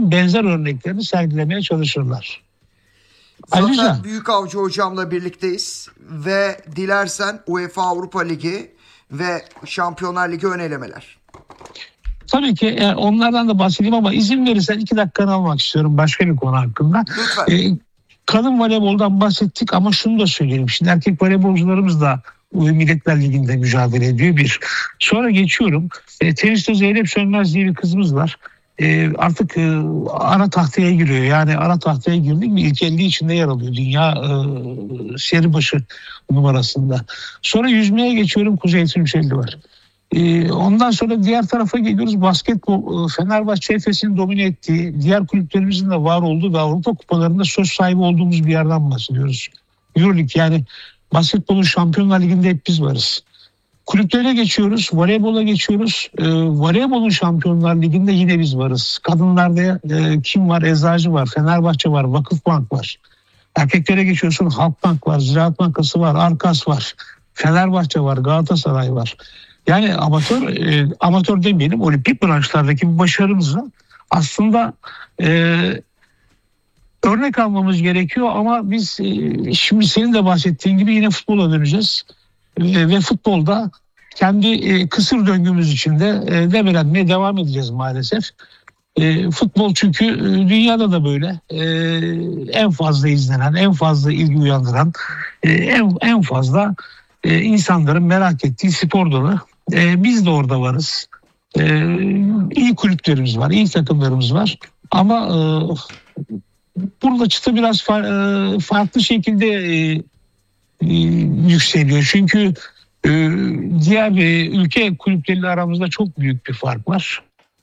bunların benzer örneklerini sergilemeye çalışırlar. Zafer Büyükavcı hocamla birlikteyiz ve dilersen UEFA Avrupa Ligi ve Şampiyonlar Ligi ön elemeler. Tabii ki onlardan da bahsedeyim ama izin verirsen 2 dakikanı almak istiyorum başka bir konu hakkında. Lütfen. Kadın voleyboldan bahsettik ama şunu da söyleyeyim. Şimdi erkek voleybolcularımız da Milletler Ligi'nde mücadele ediyor bir. Sonra geçiyorum. Teniste Zeynep Sönmez diye bir kızımız var. Artık ana tahtaya giriyor. Yani ana tahtaya girdik mi ilk 50 içinde yer alıyor. Dünya seri başı numarasında. Sonra yüzmeye geçiyorum. Kuzey Tunçelli var. Ondan sonra diğer tarafa geliyoruz. Basketbol, Fenerbahçe Efes'in domine ettiği, diğer kulüplerimizin de var olduğu ve Avrupa kupalarında söz sahibi olduğumuz bir yerden bahsediyoruz. Euroleague, yani basketbolun Şampiyonlar Ligi'nde hep biz varız. Kulüplere geçiyoruz, voleybola geçiyoruz. Voleybolun Şampiyonlar Ligi'nde yine biz varız. Kadınlarda kim var? Eczacı var, Fenerbahçe var, Vakıfbank var. Erkeklere geçiyorsun, Halkbank var, Ziraat Bankası var, Arkas var, Fenerbahçe var, Galatasaray var. Yani amatör demeyelim, olimpik branşlardaki bu başarımızı aslında örnek almamız gerekiyor ama biz şimdi senin de bahsettiğin gibi yine futbola döneceğiz. Ve futbolda kendi kısır döngümüz içinde debelenmeye devam edeceğiz maalesef. Futbol çünkü dünyada da böyle en fazla izlenen, en fazla ilgi uyandıran, en fazla insanların merak ettiği spor dalı. Biz de orada varız. İyi kulüplerimiz var, iyi takımlarımız var. Ama burada çıta biraz farklı şekilde yükseliyor. Çünkü diğer ülke kulüpleriyle aramızda çok büyük bir fark var.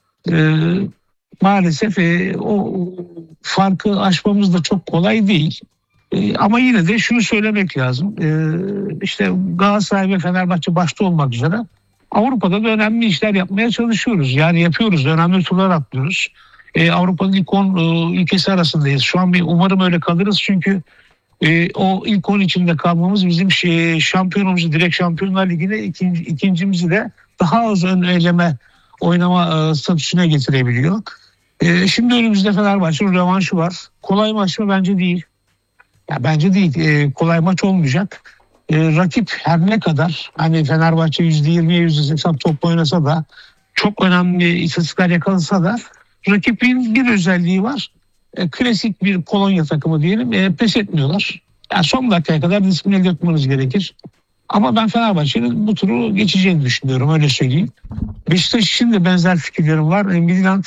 Maalesef o farkı aşmamız da çok kolay değil. Ama yine de şunu söylemek lazım. İşte Galatasaray ve Fenerbahçe başta olmak üzere Avrupa'da da önemli işler yapmaya çalışıyoruz. Yani yapıyoruz. Önemli turlar atlıyoruz. Avrupa'nın ilk 10 ülkesi arasındayız. Şu an umarım öyle kalırız çünkü o ilk 10 içinde kalmamız bizim şampiyonumuzu direkt Şampiyonlar Ligi'ne ikincimizi de daha az ön eleme oynama statüsüne getirebiliyor. Şimdi önümüzde Fenerbahçe'nin rövanşı var. Kolay maç mı? Bence değil. Ya bence değil. Kolay maç olmayacak. Rakip her ne kadar hani Fenerbahçe %20'ye %80 top oynasa da çok önemli istatistikler yakalasa da rakibin bir özelliği var. Klasik bir Polonya takımı diyelim, pes etmiyorlar. Yani son dakikaya kadar disipline dökmeniz gerekir. Ama ben Fenerbahçe'nin bu turu geçeceğini düşünüyorum, öyle söyleyeyim. Beşiktaş için de benzer fikirlerim var. Midland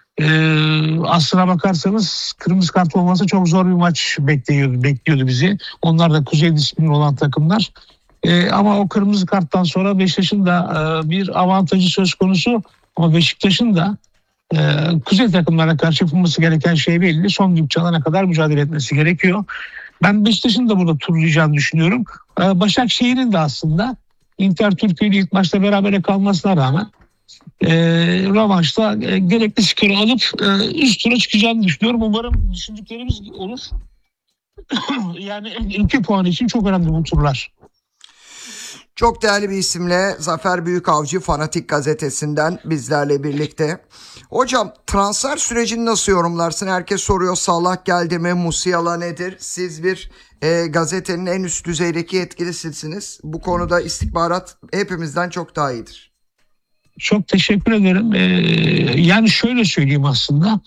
aslına bakarsanız kırmızı kart olmasa çok zor bir maç bekliyordu bizi. Onlar da kuzey disiplini olan takımlar. Ama o kırmızı karttan sonra Beşiktaş'ın da bir avantajı söz konusu. Ama Beşiktaş'ın da kuzey takımlarına karşı yapılması gereken şey belli. Son düdük çalana kadar mücadele etmesi gerekiyor. Ben Beşiktaş'ın da burada turlayacağını düşünüyorum. Başakşehir'in de aslında Inter Türkiye ile ilk maçta berabere kalmasına rağmen rövanşta gerekli skoru alıp üst tura çıkacağını düşünüyorum. Umarım düşündüklerimiz olur. Yani 2 puan için çok önemli bu turlar. Çok değerli bir isimle Zafer Büyükavcı Fanatik Gazetesi'nden bizlerle birlikte. Hocam transfer sürecini nasıl yorumlarsın? Herkes soruyor, Salah geldi mi? Musiala nedir? Siz bir gazetenin en üst düzeydeki yetkilisisiniz. Bu konuda istihbarat hepimizden çok daha iyidir. Çok teşekkür ederim. Yani şöyle söyleyeyim aslında.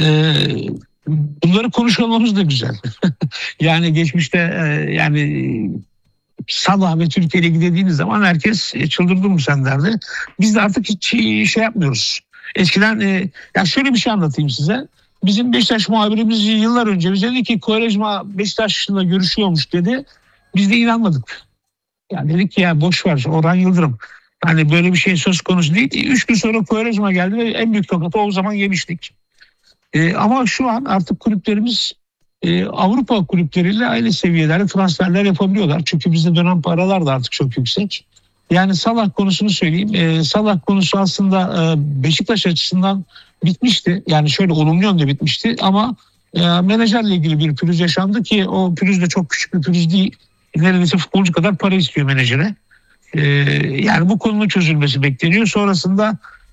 Bunları konuşmamız da güzel. Yani geçmişte yani Salah ve Türkiye Ligi dediğiniz zaman herkes çıldırdı mı sen derdi. Biz de artık hiç şey yapmıyoruz. Eskiden ya şöyle bir şey anlatayım size. Bizim Beşiktaş muhabirimiz yıllar önce bize dedi ki Quaresma Beşiktaş'la görüşüyormuş dedi. Biz de inanmadık. Yani dedik ki ya boş ver Orhan Yıldırım. Hani böyle bir şey söz konusu değil. 3 gün sonra Quaresma geldi ve en büyük tokatı o zaman yemiştik. Ama şu an artık kulüplerimiz Avrupa kulüpleriyle aynı seviyelerde transferler yapabiliyorlar. Çünkü bizde dönen paralar da artık çok yüksek. Yani Salah konusunu söyleyeyim. Salah konusu aslında Beşiktaş açısından bitmişti. Yani şöyle olumlu yönde bitmişti ama menajerle ilgili bir pürüz yaşandı ki o pürüz de çok küçük bir pürüz değil. Neredeyse futbolcu kadar para istiyor menajere. Yani bu konunun çözülmesi bekleniyor. Sonrasında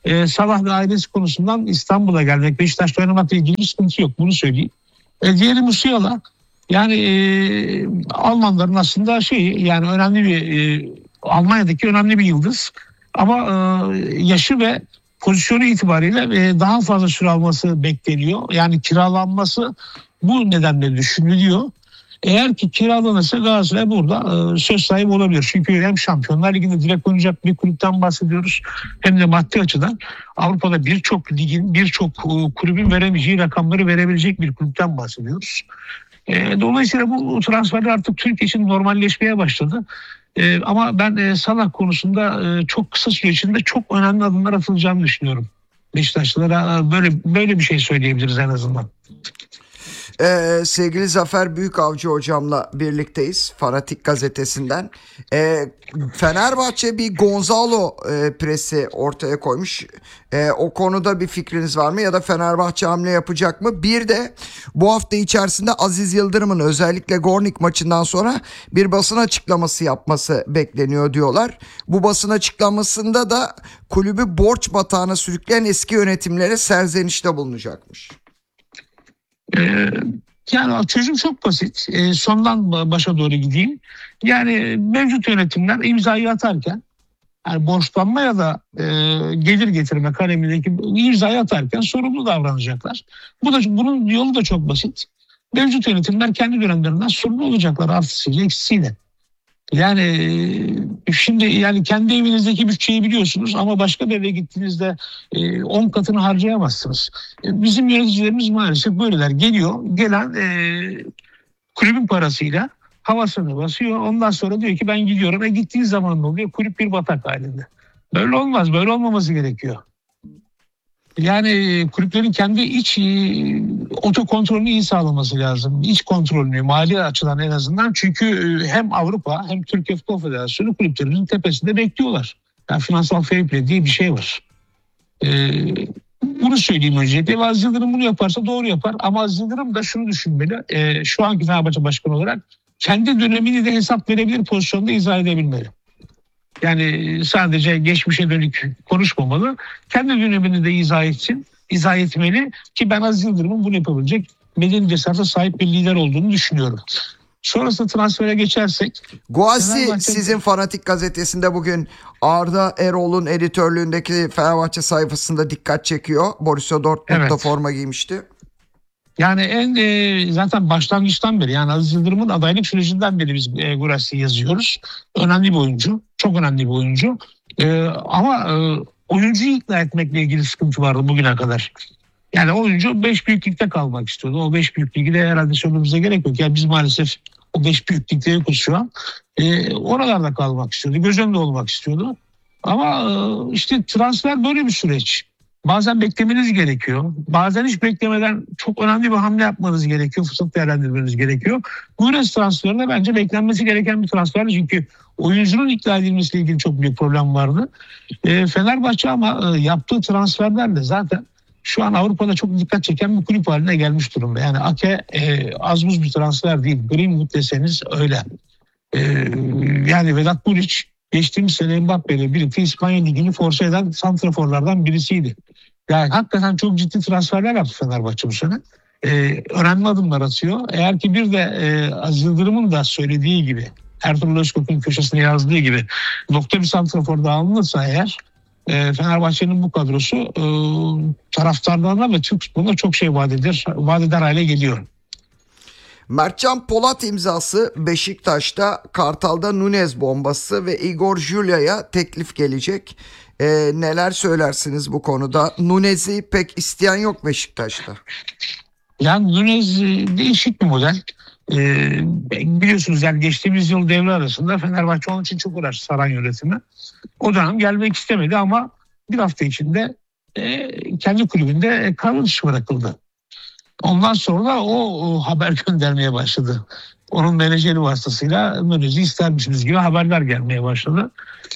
Salah ve ailesi konusundan İstanbul'a gelmek, Beşiktaş'ta oynamakla ilgili bir sıkıntı yok. Bunu söyleyeyim. Diğeri Musiala. Yani Almanların aslında yani önemli bir Almanya'daki önemli bir yıldız. Ama yaşı ve pozisyonu itibariyle daha fazla süre alması bekleniyor. Yani kiralanması bu nedenle düşünülüyor. Eğer ki kiralanırsa Galatasaray burada söz sahibi olabilir. Çünkü hem Şampiyonlar Ligi'nde direkt oynayacak bir kulüpten bahsediyoruz. Hem de maddi açıdan Avrupa'da birçok ligin, birçok kulübün veremeyeceği rakamları verebilecek bir kulüpten bahsediyoruz. Dolayısıyla bu transferler artık Türkiye için normalleşmeye başladı. Ama ben Salah konusunda çok kısa süre içinde çok önemli adımlar atılacağını düşünüyorum. Beşiktaşlılara böyle bir şey söyleyebiliriz en azından. Sevgili Zafer Büyükavcı hocamla birlikteyiz Fanatik gazetesinden. Fenerbahçe bir Gonzalo presi ortaya koymuş. O konuda bir fikriniz var mı ya da Fenerbahçe hamle yapacak mı? Bir de bu hafta içerisinde Aziz Yıldırım'ın özellikle Gornik maçından sonra bir basın açıklaması yapması bekleniyor diyorlar. Bu basın açıklamasında da kulübü borç batağına sürükleyen eski yönetimlere serzenişte bulunacakmış. Yani çözüm çok basit. Sondan başa doğru gideyim. Yani mevcut yönetimler imzayı atarken, yani borçlanma ya da gelir getirme kalemindeki imzayı atarken sorumlu davranacaklar. Bunun yolu da çok basit. Mevcut yönetimler kendi dönemlerinden sorumlu olacaklar, artısıyla eksisiyle. Yani şimdi yani kendi evinizdeki bütçeyi biliyorsunuz ama başka bir eve gittiğinizde 10 katını harcayamazsınız. Bizim yöneticilerimiz maalesef böyleler. Gelen kulübün parasıyla havasını basıyor. Ondan sonra diyor ki ben gidiyorum. Gittiği zaman ne oluyor? Kulüp bir batak halinde. Böyle olmaz. Böyle olmaması gerekiyor. Yani kulüplerin kendi iç otokontrolünü iyi sağlaması lazım. İç kontrolünü, mali açıdan en azından. Çünkü hem Avrupa hem Türkiye Futbol Federasyonu kulüplerinin tepesinde bekliyorlar. Yani finansal fair play diye bir şey var. Bunu söyleyeyim öncelikle. Aziz Yıldırım bunu yaparsa doğru yapar. Ama Aziz Yıldırım da şunu düşünmeli. Şu anki Fenerbahçe Başkanı olarak kendi dönemini de hesap verebilir pozisyonda izah edebilmeli. Yani sadece geçmişe dönük konuşmamalı. Kendi dönemini de izah etmeli ki ben Aziz Yıldırım'ın bunu yapabilecek medeni cesarete sahip bir lider olduğunu düşünüyorum. Sonrasında transfere geçersek. Guasi sizin Fanatik gazetesinde bugün Arda Erol'un editörlüğündeki Fenerbahçe sayfasında dikkat çekiyor. Borussia Dortmund'da forma giymişti. Yani zaten başlangıçtan beri, yani Aziz Yıldırım'ın adaylık sürecinden beri biz Guarassi yazıyoruz. Önemli bir oyuncu. Çok önemli bir oyuncu. Ama oyuncuyu ikna etmekle ilgili sıkıntı vardı bugüne kadar. Yani oyuncu 5 büyük ligde kalmak istiyordu. O 5 büyük ligi de herhalde söylememize gerek yok. Yani biz maalesef o 5 büyük ligde yokuz şu an. Oralarda kalmak istiyordu. Göz önünde olmak istiyordu. Ama işte transfer böyle bir süreç. Bazen beklemeniz gerekiyor. Bazen hiç beklemeden çok önemli bir hamle yapmanız gerekiyor. Fırsat değerlendirmeniz gerekiyor. Guarassi transferi de bence beklenmesi gereken bir transfer. Çünkü oyuncunun ikna edilmesiyle ilgili çok büyük problem vardı. Fenerbahçe ama yaptığı transferlerle zaten şu an Avrupa'da çok dikkat çeken bir kulüp haline gelmiş durumda. Yani Ake az buz bir transfer değil. Greenwood deseniz öyle. Yani Vedat Muriç geçtiğimiz sene Mbappe ile birlikte İspanya Ligi'ni force eden santraforlardan birisiydi. Yani hakikaten çok ciddi transferler yaptı Fenerbahçe bu sene. Önemli adımlar atıyor. Eğer ki bir de Aziz Yıldırım'ın da söylediği gibi, Ertuğrul Özkoç'un köşesine yazdığı gibi nokta bir santrafor da alınırsa eğer, Fenerbahçe'nin bu kadrosu taraftarlarına ve Türk futboluna çok şey vaat eder hale geliyor. Mertcan Polat imzası Beşiktaş'ta, Kartal'da Nunez bombası ve Igor Julia'ya teklif gelecek. Neler söylersiniz bu konuda? Nunez'i pek isteyen yok Beşiktaş'ta. Yani Nunez değişik bir model. Biliyorsunuz yani geçtiğimiz yıl devre arasında Fenerbahçe onun için çok uğraştı, Saran yönetimi. O dönem gelmek istemedi ama bir hafta içinde kendi kulübünde kadro dışı bırakıldı. Ondan sonra o haber göndermeye başladı. Onun menajeri vasıtasıyla Nunez'i istermişsiniz gibi haberler gelmeye başladı.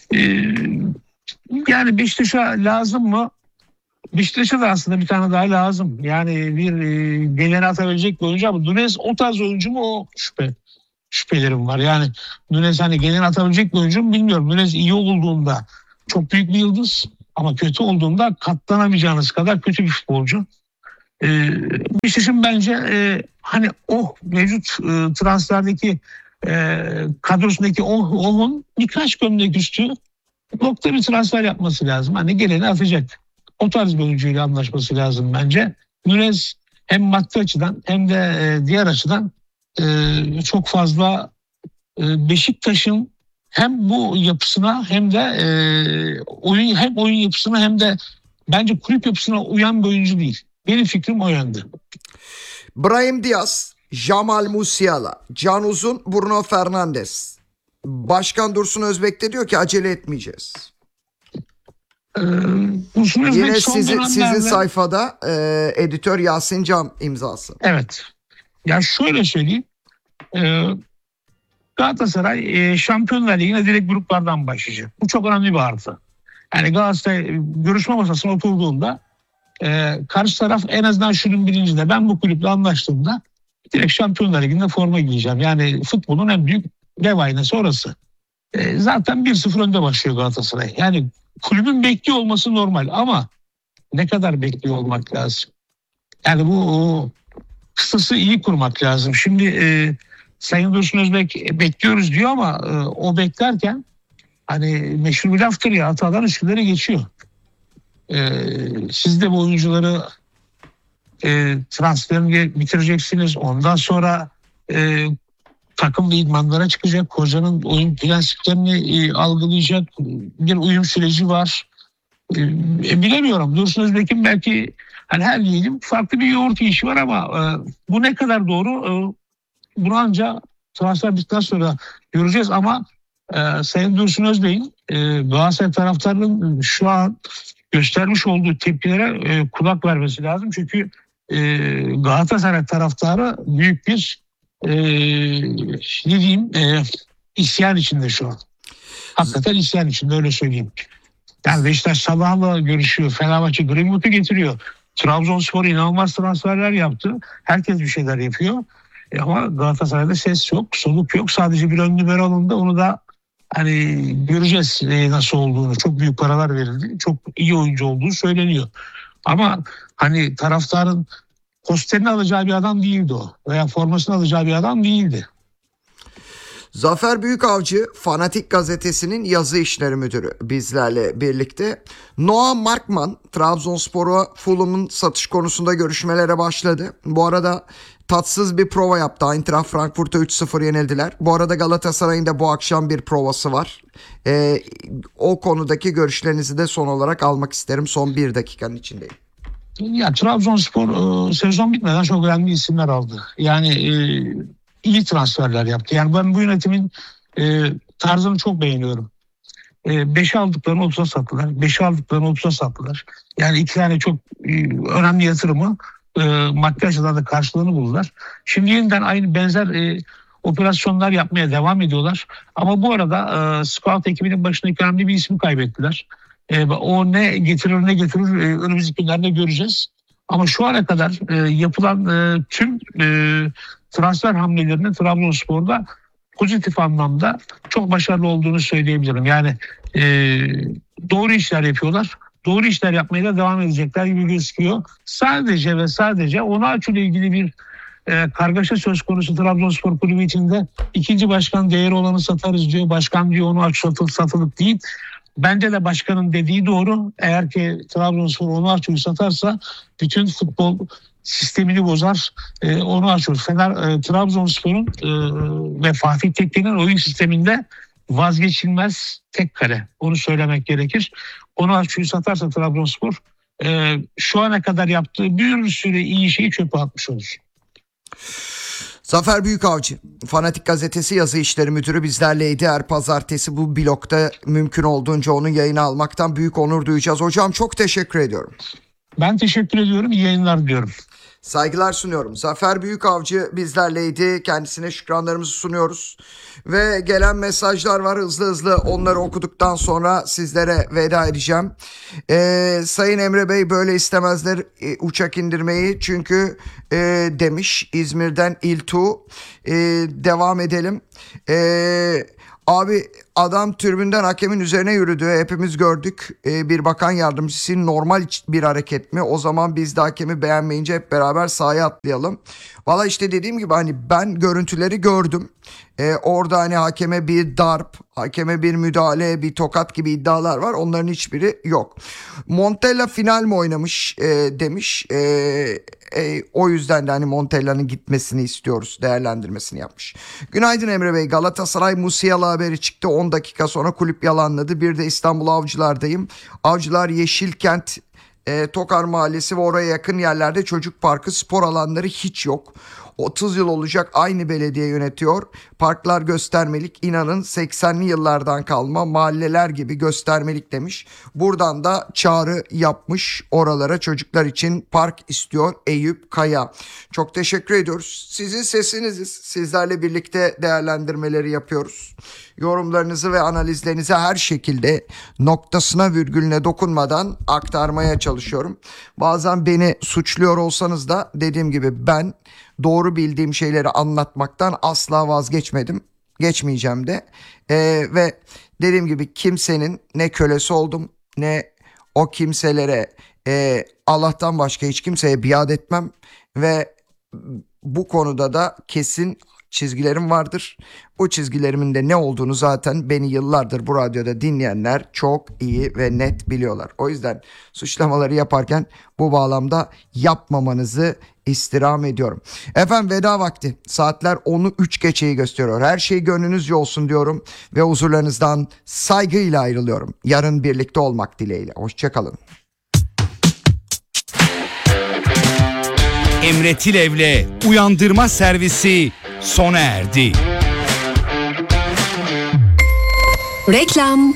Yani Beşiktaş'a lazım mı? Beşiktaş'a da aslında bir tane daha lazım. Yani bir geleni atabilecek bir oyuncu ama Nunez o tarz oyuncu mu, o şüphelerim var. Yani Nunez hani geleni atabilecek bir oyuncu mu bilmiyorum. Nunez iyi olduğunda çok büyük bir yıldız Ama kötü olduğunda katlanamayacağınız kadar kötü bir futbolcu. Beşiktaş'ın bence hani o mevcut transferdeki kadrosundaki onun birkaç gömlek üstü nokta bir transfer yapması lazım. Hani geleni atacak. O tarz bir oyuncuyla anlaşması lazım bence. Nunez hem maddi açıdan hem de diğer açıdan çok fazla Beşiktaş'ın hem bu yapısına hem de oyun yapısına hem de bence kulüp yapısına uyan bir oyuncu değil. Benim fikrim o yönde. Brahim Diaz, Jamal Musiala, Can Uzun, Bruno Fernandes. Başkan Dursun Özbek de diyor ki acele etmeyeceğiz. Yine sizin sayfada editör Yasin Can imzası. Evet. Ya şöyle söyleyeyim. Galatasaray Şampiyonlar Ligi'ne direkt gruplardan başlayacak. Bu çok önemli bir artı. Yani Galatasaray görüşme masasına oturduğunda karşı taraf en azından şunun bilincinde, ben bu kulüple anlaştığımda direkt Şampiyonlar Ligi'nde forma giyeceğim. Yani futbolun en büyük dev aynası orası. Zaten 1-0 önde başlıyor Galatasaray. Yani kulübün bekliyor olması normal ama ne kadar bekliyor olmak lazım? Yani bu kıstası iyi kurmak lazım. Şimdi Sayın Dursun Özbek bekliyoruz diyor ama o beklerken hani meşhur bir laftır ya, hatadan üstleri geçiyor. Siz de bu oyuncuları transferini bitireceksiniz. Ondan sonra takım idmanlara çıkacak. Hocanın oyun prensiplerini algılayacak bir uyum süreci var. Bilemiyorum. Dursun Özbek'in belki hani her yiğidin farklı bir yoğurt işi var ama bu ne kadar doğru bunu ancak transfer bittikten sonra göreceğiz ama Sayın Dursun Özbek'in Galatasaray taraftarının şu an göstermiş olduğu tepkilere kulak vermesi lazım. Çünkü Galatasaray taraftarı büyük bir ne diyeyim isyan içinde şu an. Hakikaten isyan içinde, öyle söyleyeyim. Yani Beşiktaş Salah'la görüşüyor. Fenerbahçe Greenwood'u getiriyor. Trabzonspor inanılmaz transferler yaptı. Herkes bir şeyler yapıyor. Ama Galatasaray'da ses yok, soluk yok. Sadece bir ön numara alındı. Onu da hani göreceğiz nasıl olduğunu. Çok büyük paralar verildi. Çok iyi oyuncu olduğu söyleniyor. Ama hani taraftarın posterini alacağı bir adam değildi o. Veya formasını alacağı bir adam değildi. Zafer Büyükavcı, Fanatik Gazetesi'nin yazı işleri müdürü bizlerle birlikte. Noah Markman, Trabzonspor'a Fulham'ın satış konusunda görüşmelere başladı. Bu arada tatsız bir prova yaptı. Eintracht Frankfurt'a 3-0 yenildiler. Bu arada Galatasaray'ın da bu akşam bir provası var. O konudaki görüşlerinizi de son olarak almak isterim. Son bir dakikanın içindeyim. Ya Trabzonspor sezon bitmeden çok önemli isimler aldı. Yani iyi transferler yaptı. Yani ben bu yönetimin tarzını çok beğeniyorum. 5'e aldıklarını 30'a sattılar. 5'e aldıklarını 30'a sattılar. Yani iki tane çok önemli yatırımı maddi açıdan da karşılığını buldular. Şimdi yeniden aynı benzer operasyonlar yapmaya devam ediyorlar. Ama bu arada scout ekibinin başındaki önemli bir ismi kaybettiler. O ne getirir ne götürür önümüzdeki günlerde göreceğiz. Ama şu ana kadar yapılan tüm transfer hamlelerinin Trabzonspor'da pozitif anlamda çok başarılı olduğunu söyleyebilirim. Yani doğru işler yapıyorlar. Doğru işler yapmaya da devam edecekler gibi gözüküyor. Sadece ve sadece Onaçu ile ilgili bir kargaşa söz konusu Trabzonspor kulübü içinde. İkinci başkan değeri olanı satarız diyor. Başkan diyor Onaçu satılık değil. Bence de başkanın dediği doğru. Eğer ki Trabzonspor Onaçu'yu satarsa bütün futbol sistemini bozar. Onaçu Trabzonspor'un ve Fatih Tekke'nin oyun sisteminde vazgeçilmez tek kale. Onu söylemek gerekir. Onaçu'yu satarsa Trabzonspor şu ana kadar yaptığı bir sürü iyi şeyi çöpe atmış olur. Zafer Büyükavcı, Fanatik Gazetesi yazı işleri müdürü bizlerleydi. Her pazartesi bu blokta mümkün olduğunca onun yayını almaktan büyük onur duyacağız. Hocam çok teşekkür ediyorum. Ben teşekkür ediyorum. İyi yayınlar diliyorum. Saygılar sunuyorum. Zafer Büyükavcı bizlerleydi. Kendisine şükranlarımızı sunuyoruz. Ve gelen mesajlar var. Hızlı hızlı onları okuduktan sonra sizlere veda edeceğim. Sayın Emre Bey böyle istemezler uçak indirmeyi. Çünkü demiş İzmir'den İltu. Devam edelim. Abi Adam tribünden hakemin üzerine yürüdü. Hepimiz gördük. Bir bakan yardımcısı normal bir hareket mi? O zaman biz de hakemi beğenmeyince hep beraber sahaya atlayalım. Valla işte dediğim gibi hani ben görüntüleri gördüm. Orada hani hakeme bir darp, hakeme bir müdahale, bir tokat gibi iddialar var. Onların hiçbiri yok. Montella final mi oynamış demiş. O yüzden de hani Montella'nın gitmesini istiyoruz değerlendirmesini yapmış. Günaydın Emre Bey. Galatasaray Musiala haberi çıktı. 10 dakika sonra kulüp yalanladı. Bir de İstanbul Avcılar'dayım. Avcılar Yeşilkent, Tokar Mahallesi ve oraya yakın yerlerde çocuk parkı, spor alanları hiç yok. 30 yıl olacak aynı belediye yönetiyor. Parklar göstermelik, inanın 80'li yıllardan kalma mahalleler gibi göstermelik demiş. Buradan da çağrı yapmış oralara, çocuklar için park istiyor Eyüp Kaya. Çok teşekkür ediyoruz. Sizin sesiniziz. Sizlerle birlikte değerlendirmeleri yapıyoruz. Yorumlarınızı ve analizlerinizi her şekilde noktasına virgülüne dokunmadan aktarmaya çalışıyorum. Bazen beni suçluyor olsanız da dediğim gibi ben doğru bildiğim şeyleri anlatmaktan asla vazgeçmedim. Geçmeyeceğim de. Ve dediğim gibi kimsenin ne kölesi oldum ne o kimselere Allah'tan başka hiç kimseye biat etmem. Ve bu konuda da kesin çizgilerim vardır. Bu çizgilerimin de ne olduğunu zaten beni yıllardır bu radyoda dinleyenler çok iyi ve net biliyorlar. O yüzden suçlamaları yaparken bu bağlamda yapmamanızı istirham ediyorum. Efendim veda vakti. Saatler 10'u 3 geçeyi gösteriyor. Her şey gönlünüzce olsun diyorum ve huzurlarınızdan saygıyla ayrılıyorum. Yarın birlikte olmak dileğiyle. Hoşçakalın. Emre Tilev'le Uyandırma Servisi sona erdi. Reklam.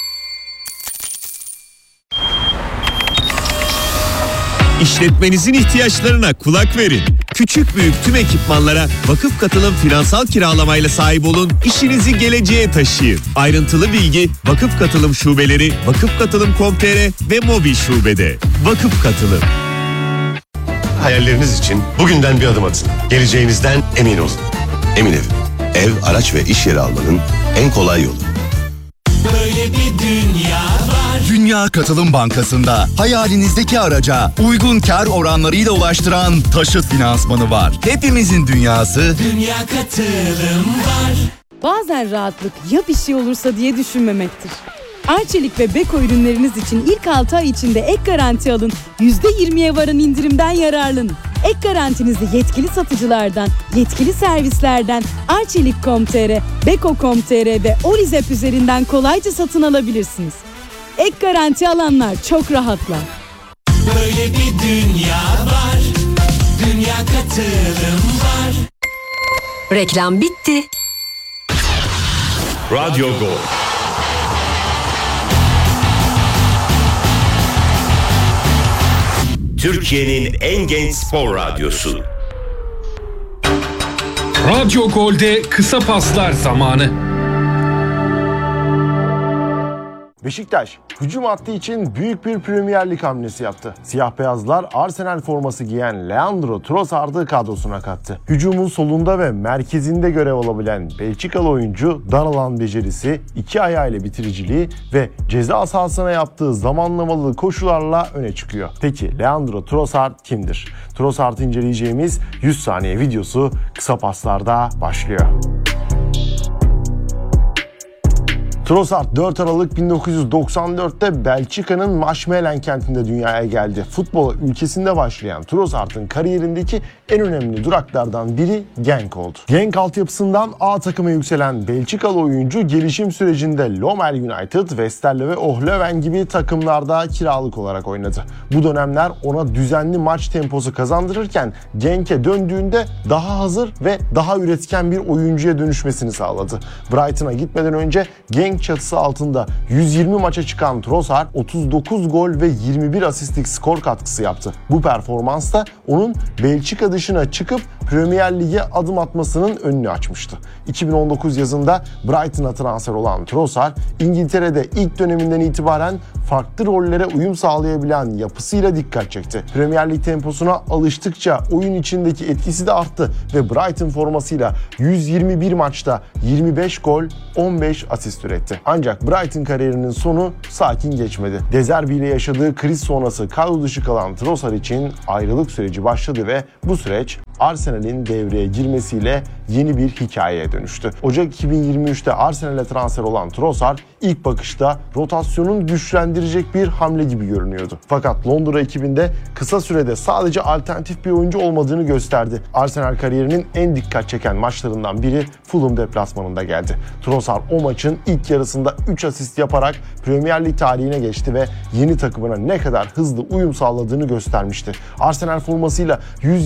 İşletmenizin ihtiyaçlarına kulak verin. Küçük büyük tüm ekipmanlara Vakıf Katılım finansal kiralamayla sahip olun, işinizi geleceğe taşıyın. Ayrıntılı bilgi Vakıf Katılım şubeleri, vakıfkatılım.com.tr ve mobil şubede. Vakıf Katılım. Hayalleriniz için bugünden bir adım atın. Geleceğinizden emin olun. Emin Ev. Ev, araç ve iş yeri almanın en kolay yolu. Böyle bir dünya var. Dünya Katılım Bankası'nda hayalinizdeki araca uygun kar oranlarıyla ulaştıran taşıt finansmanı var. Hepimizin dünyası Dünya Katılım var. Bazen rahatlık ya bir şey olursa diye düşünmemektir. Arçelik ve Beko ürünleriniz için ilk 6 ay içinde ek garanti alın, %20'ye varan indirimden yararlanın. Ek garantinizi yetkili satıcılardan, yetkili servislerden, Arçelik.com.tr, Beko.com.tr ve Olizep üzerinden kolayca satın alabilirsiniz. Ek garanti alanlar çok rahatlar. Böyle bir dünya var. Dünya Katılım var. Reklam bitti. Radyo Go. Türkiye'nin en genç spor radyosu. Radyo Gol'de kısa paslar zamanı. Beşiktaş hücum hattı için büyük bir Premier Lig hamlesi yaptı. Siyah beyazlar Arsenal forması giyen Leandro Trossard'ı kadrosuna kattı. Hücumun solunda ve merkezinde görev alabilen Belçikalı oyuncu dar alan becerisi, iki ayağıyla bitiriciliği ve ceza sahasına yaptığı zamanlamalı koşularla öne çıkıyor. Peki Leandro Trossard kimdir? Trossard'ı inceleyeceğimiz 100 saniye videosu kısa paslarda başlıyor. Trossard 4 Aralık 1994'te Belçika'nın Maasmechelen kentinde dünyaya geldi. Futbola ülkesinde başlayan Trossard'ın kariyerindeki en önemli duraklardan biri Genk oldu. Genk altyapısından A takıma yükselen Belçikalı oyuncu gelişim sürecinde Lommel United, Westerlo ve Ohlöven gibi takımlarda kiralık olarak oynadı. Bu dönemler ona düzenli maç temposu kazandırırken Genk'e döndüğünde daha hazır ve daha üretken bir oyuncuya dönüşmesini sağladı. Brighton'a gitmeden önce Genk çatısı altında 120 maça çıkan Trossard 39 gol ve 21 asistlik skor katkısı yaptı. Bu performans da onun Belçika dışına çıkıp Premier Lig'e adım atmasının önünü açmıştı. 2019 yazında Brighton'a transfer olan Trossard, İngiltere'de ilk döneminden itibaren farklı rollere uyum sağlayabilen yapısıyla dikkat çekti. Premier Lig temposuna alıştıkça oyun içindeki etkisi de arttı ve Brighton formasıyla 121 maçta 25 gol, 15 asist üretti. Ancak Brighton kariyerinin sonu sakin geçmedi. De Zerbi ile yaşadığı kriz sonrası kadro dışı kalan Trossard için ayrılık süreci başladı ve bu süreç Arsenal'in devreye girmesiyle yeni bir hikayeye dönüştü. Ocak 2023'te Arsenal'e transfer olan Trossard ilk bakışta rotasyonun güçlendirecek bir hamle gibi görünüyordu. Fakat Londra ekibinde kısa sürede sadece alternatif bir oyuncu olmadığını gösterdi. Arsenal kariyerinin en dikkat çeken maçlarından biri Fulham deplasmanında geldi. Trossard o maçın ilk yarısında 3 asist yaparak Premier Lig tarihine geçti ve yeni takımına ne kadar hızlı uyum sağladığını göstermişti. Arsenal formasıyla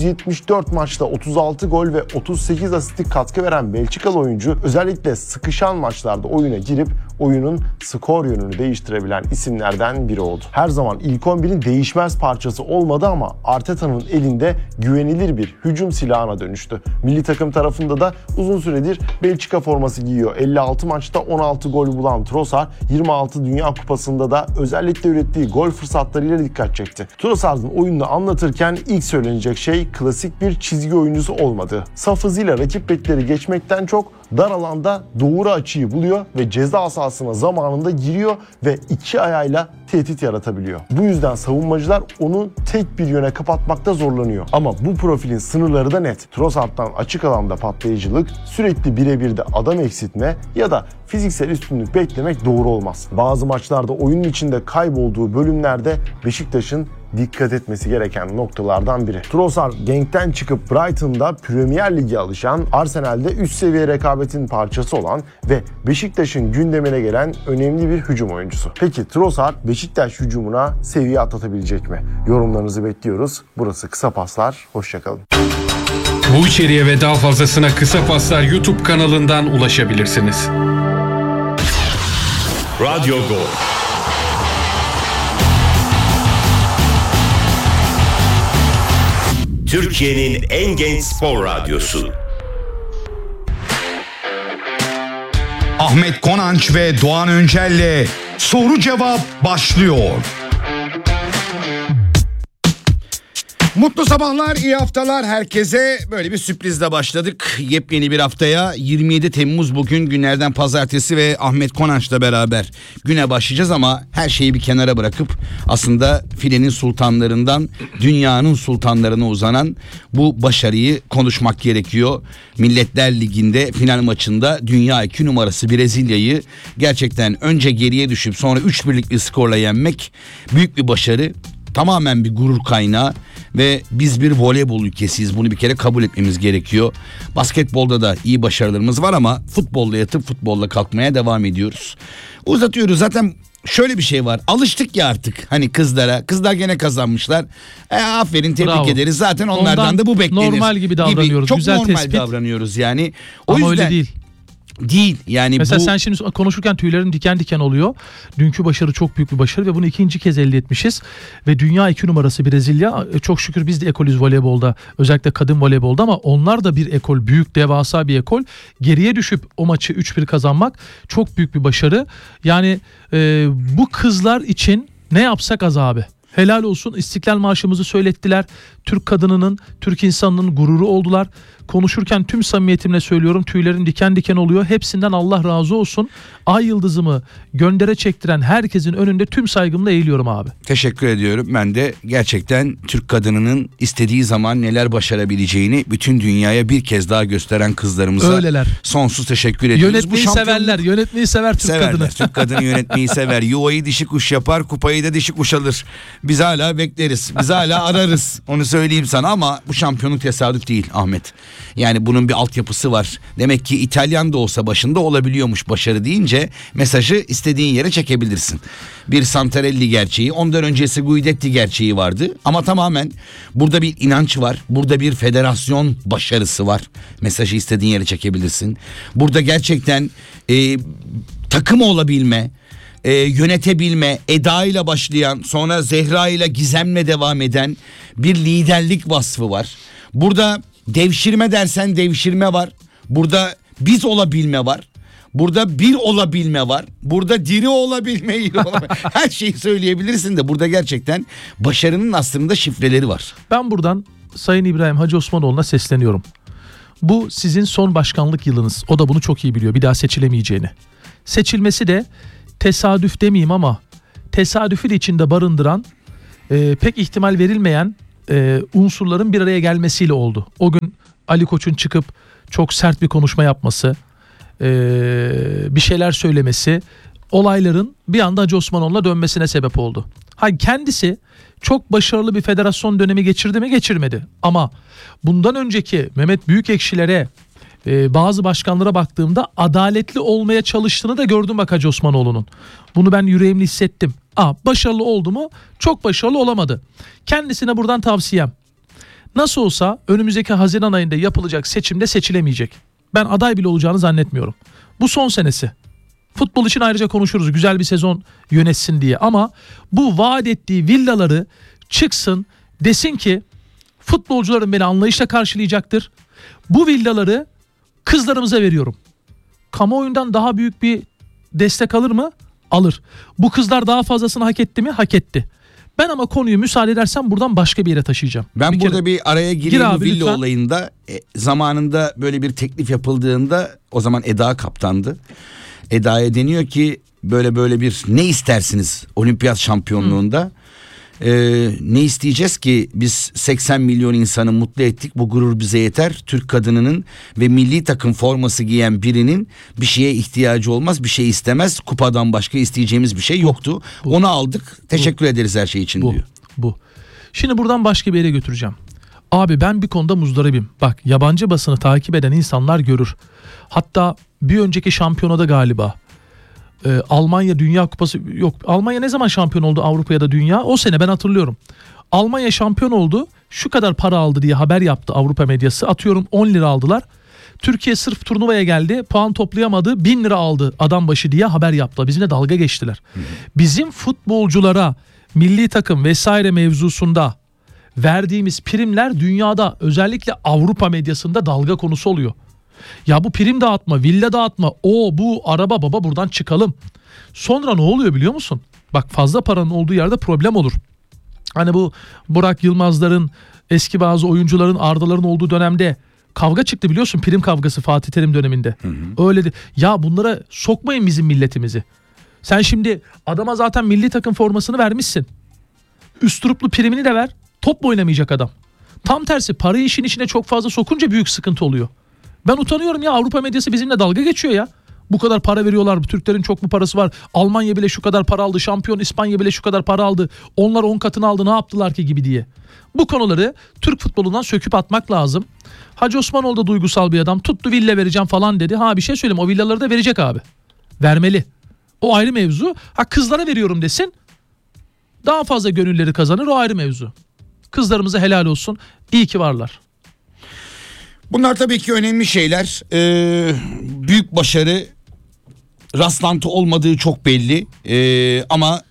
174 maçta 36 gol ve 38 asistlik katkı veren Belçikalı oyuncu özellikle sıkışan maçlarda oyuna girip oyunun skor yönünü değiştirebilen isimlerden biri oldu. Her zaman ilk 11'in değişmez parçası olmadı ama Arteta'nın elinde güvenilir bir hücum silahına dönüştü. Milli takım tarafında da uzun süredir Belçika forması giyiyor. 56 maçta 16 gol bulan Trossard 26 Dünya Kupası'nda da özellikle ürettiği gol fırsatlarıyla dikkat çekti. Trossard'ın oyununu anlatırken ilk söylenecek şey klasik bir çizgi oyuncusu olmadığı. Saf hızıyla rakip bekleri geçmekten çok dar alanda doğru açıyı buluyor ve ceza sahasına zamanında giriyor ve iki ayağıyla tehdit yaratabiliyor. Bu yüzden savunmacılar onu tek bir yöne kapatmakta zorlanıyor. Ama bu profilin sınırları da net. Trossard'dan açık alanda patlayıcılık, sürekli birebir de adam eksiltme ya da fiziksel üstünlük beklemek doğru olmaz. Bazı maçlarda oyunun içinde kaybolduğu bölümlerde Beşiktaş'ın dikkat etmesi gereken noktalardan biri. Trossard Genk'ten çıkıp Brighton'da Premier Lig'e alışan, Arsenal'de üst seviye rekabetin parçası olan ve Beşiktaş'ın gündemine gelen önemli bir hücum oyuncusu. Peki Trossard Beşiktaş hücumuna seviye atlatabilecek mi? Yorumlarınızı bekliyoruz. Burası Kısa Paslar. Hoşçakalın. Bu içeriğe ve daha fazlasına Kısa Paslar YouTube kanalından ulaşabilirsiniz. Radyo Gol. Türkiye'nin en genç spor radyosu. Ahmet Konanç ve Doğan Öncel'le Soru Cevap başlıyor. Mutlu sabahlar, iyi haftalar herkese. Böyle bir sürprizle başladık. Yepyeni bir haftaya 27 Temmuz bugün, günlerden pazartesi ve Ahmet Konanç'la beraber güne başlayacağız ama her şeyi bir kenara bırakıp aslında filenin sultanlarından dünyanın sultanlarına uzanan bu başarıyı konuşmak gerekiyor. Milletler Ligi'nde final maçında dünya 2 numarası Brezilya'yı gerçekten önce geriye düşüp sonra 3-1'lik bir skorla yenmek büyük bir başarı. Tamamen bir gurur kaynağı ve biz bir voleybol ülkesiyiz. Bunu bir kere kabul etmemiz gerekiyor. Basketbolda da iyi başarılarımız var ama futbolda yatıp futbolla kalkmaya devam ediyoruz. Uzatıyoruz zaten. Şöyle bir şey var. Alıştık ya artık hani kızlara. Kızlar gene kazanmışlar. Aferin, tebrik Bravo. ederiz. Zaten onlardan da bu beklenir. Normal gibi davranıyoruz. Çok güzel normal tespit. davranıyoruz yani. O Ama yüzden öyle değil. Değil yani. Mesela bu... sen şimdi konuşurken tüylerin diken diken oluyor. Dünkü başarı çok büyük bir başarı ve bunu ikinci kez elde etmişiz. Ve dünya 2 numarası Brezilya. Çok şükür biz de ekolüz voleybolda, özellikle kadın voleybolda, ama onlar da bir ekol, büyük devasa bir ekol. Geriye düşüp o maçı 3-1 kazanmak çok büyük bir başarı. Yani bu kızlar için ne yapsak az abi. Helal olsun, İstiklal Marşımızı söylettiler. Türk kadınının, Türk insanının gururu oldular. Konuşurken tüm samimiyetimle söylüyorum, tüylerim diken diken oluyor. Hepsinden Allah razı olsun. Ay yıldızımı göndere çektiren herkesin önünde tüm saygımla eğiliyorum abi. Teşekkür ediyorum. Ben de gerçekten Türk kadınının istediği zaman neler başarabileceğini bütün dünyaya bir kez daha gösteren kızlarımıza öyleler. Sonsuz teşekkür ediyoruz. Yönetmeyi severler. Yönetmeyi sever Türk severler. kadını. Türk kadını yönetmeyi sever. Yuvayı dişi kuş yapar, kupayı da dişi kuş alır. Biz hala bekleriz. Biz hala ararız. Onu söyleyeyim sana ama bu şampiyonluk tesadüf değil Ahmet. Yani bunun bir altyapısı var. Demek ki İtalyan da olsa başında olabiliyormuş başarı deyince mesajı istediğin yere çekebilirsin. Bir Santarelli gerçeği, ondan öncesi Guidetti gerçeği vardı. Ama tamamen burada bir inanç var. Burada bir federasyon başarısı var. Mesajı istediğin yere çekebilirsin. Burada gerçekten takım olabilme, yönetebilme, Eda ile başlayan, sonra Zehra ile Gizem'le devam eden bir liderlik vasfı var. Burada devşirme dersen devşirme var. Burada biz olabilme var. Burada bir olabilme var. Burada diri olabilme, iri olabilme. Her şeyi söyleyebilirsin de burada gerçekten başarının aslında şifreleri var. Ben buradan Sayın İbrahim Hacı Osmanoğlu'na sesleniyorum. Bu sizin son başkanlık yılınız. O da bunu çok iyi biliyor. Bir daha seçilemeyeceğini. Seçilmesi de tesadüf demeyeyim ama tesadüfü de içinde barındıran pek ihtimal verilmeyen unsurların bir araya gelmesiyle oldu. O gün Ali Koç'un çıkıp çok sert bir konuşma yapması, bir şeyler söylemesi olayların bir anda Hacı Osmanoğlu'na dönmesine sebep oldu. Kendisi çok başarılı bir federasyon dönemi geçirdi mi? Geçirmedi. Ama bundan önceki Mehmet Büyükekşilere, bazı başkanlara baktığımda adaletli olmaya çalıştığını da gördüm bak Hacı Osmanoğlu'nun. Bunu ben yüreğimle hissettim. Başarılı oldu mu? Çok başarılı olamadı. Kendisine buradan tavsiyem. Nasıl olsa önümüzdeki Haziran ayında yapılacak seçimde seçilemeyecek. Ben aday bile olacağını zannetmiyorum. Bu son senesi. Futbol için ayrıca konuşuruz. Güzel bir sezon yönetsin diye. Ama bu vaat ettiği villaları çıksın desin ki futbolcularım beni anlayışla karşılayacaktır. Bu villaları kızlarımıza veriyorum. Kamuoyundan daha büyük bir destek alır mı? Alır. Bu kızlar daha fazlasını hak etti mi? Hak etti. Ben ama konuyu müsaade edersen buradan başka bir yere taşıyacağım. Ben burada bir araya gireyim bu villa lütfen. olayında. Zamanında böyle bir teklif yapıldığında o zaman Eda kaptandı. Eda'ya deniyor ki böyle bir ne istersiniz olimpiyat şampiyonluğunda? Ne isteyeceğiz ki biz 80 milyon insanı mutlu ettik, bu gurur bize yeter. Türk kadınının ve milli takım forması giyen birinin bir şeye ihtiyacı olmaz, bir şey istemez, kupadan başka isteyeceğimiz bir şey yoktu. Onu aldık, teşekkür ederiz her şey için diyor. Bu. Şimdi buradan başka bir yere götüreceğim. Abi ben bir konuda muzdaribim. Bak yabancı basını takip eden insanlar görür. Hatta bir önceki şampiyonada galiba Almanya Dünya Kupası yok. Almanya ne zaman şampiyon oldu Avrupa ya da dünya? O sene ben hatırlıyorum. Almanya şampiyon oldu. Şu kadar para aldı diye haber yaptı Avrupa medyası. Atıyorum 10 lira aldılar. Türkiye sırf turnuvaya geldi. Puan toplayamadı. 1000 lira aldı adam başı diye haber yaptılar. Bizimle dalga geçtiler. Bizim futbolculara milli takım vesaire mevzusunda verdiğimiz primler dünyada özellikle Avrupa medyasında dalga konusu oluyor. Ya bu prim dağıtma, villa dağıtma, bu araba baba buradan çıkalım. Sonra ne oluyor biliyor musun? Bak fazla paranın olduğu yerde problem olur. Hani bu Burak Yılmazların, eski bazı oyuncuların, Ardaların olduğu dönemde kavga çıktı biliyorsun, prim kavgası Fatih Terim döneminde. Öyle de. Ya bunlara sokmayın bizim milletimizi. Sen şimdi adama zaten milli takım formasını vermişsin. Üstruplu primini de ver. Top mu oynamayacak adam? Tam tersi parayı işin içine çok fazla sokunca büyük sıkıntı oluyor. Ben utanıyorum ya, Avrupa medyası bizimle dalga geçiyor ya. Bu kadar para veriyorlar, Türklerin çok mu parası var? Almanya bile şu kadar para aldı, şampiyon İspanya bile şu kadar para aldı. Onlar 10 katını aldı, ne yaptılar ki gibi diye. Bu konuları Türk futbolundan söküp atmak lazım. Hacı Osmanoğlu da duygusal bir adam, tuttu villa vereceğim falan dedi. Bir şey söyleyeyim, o villaları da verecek abi. Vermeli. O ayrı mevzu. Kızlara veriyorum desin. Daha fazla gönülleri kazanır, o ayrı mevzu. Kızlarımıza helal olsun. İyi ki varlar. Bunlar tabii ki önemli şeyler. Büyük başarı, rastlantı olmadığı çok belli. Ama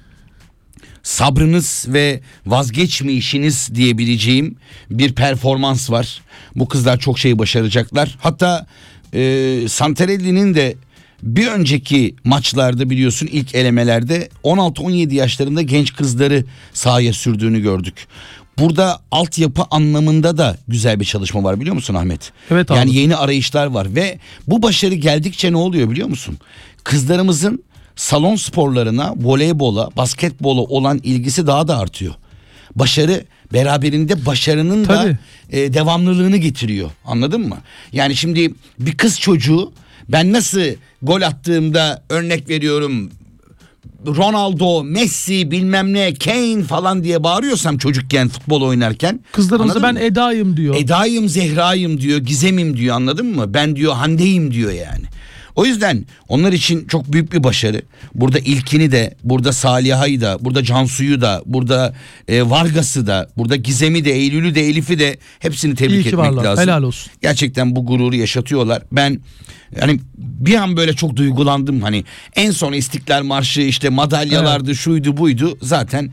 sabrınız ve vazgeçmeyişiniz diyebileceğim bir performans var. Bu kızlar çok şey başaracaklar. Hatta Santarelli'nin de bir önceki maçlarda biliyorsun ilk elemelerde 16-17 yaşlarında genç kızları sahaya sürdüğünü gördük. Burada altyapı anlamında da güzel bir çalışma var biliyor musun Ahmet? Evet abi. Yani yeni arayışlar var ve bu başarı geldikçe ne oluyor biliyor musun? Kızlarımızın salon sporlarına, voleybola, basketbola olan ilgisi daha da artıyor. Başarı beraberinde başarının da devamlılığını getiriyor, anladın mı? Yani şimdi bir kız çocuğu, ben nasıl gol attığımda örnek veriyorum Ronaldo, Messi, bilmem ne, Kane falan diye bağırıyorsam çocukken futbol oynarken, kızlarımıza ben Eda'yım diyor. Eda'yım, Zehra'yım diyor, Gizem'im diyor, anladın mı? Ben diyor Hande'yim diyor yani. O yüzden onlar için çok büyük bir başarı. Burada İlkin'i de, burada Saliha'yı da, burada Cansu'yu da, burada Vargas'ı da, burada Gizem'i de, Eylül'ü de, Elif'i de hepsini tebrik etmek lazım. Helal olsun. Gerçekten bu gururu yaşatıyorlar. Ben yani bir an böyle çok duygulandım. Hani en son İstiklal Marşı, işte madalyalardı, şuydu buydu. Zaten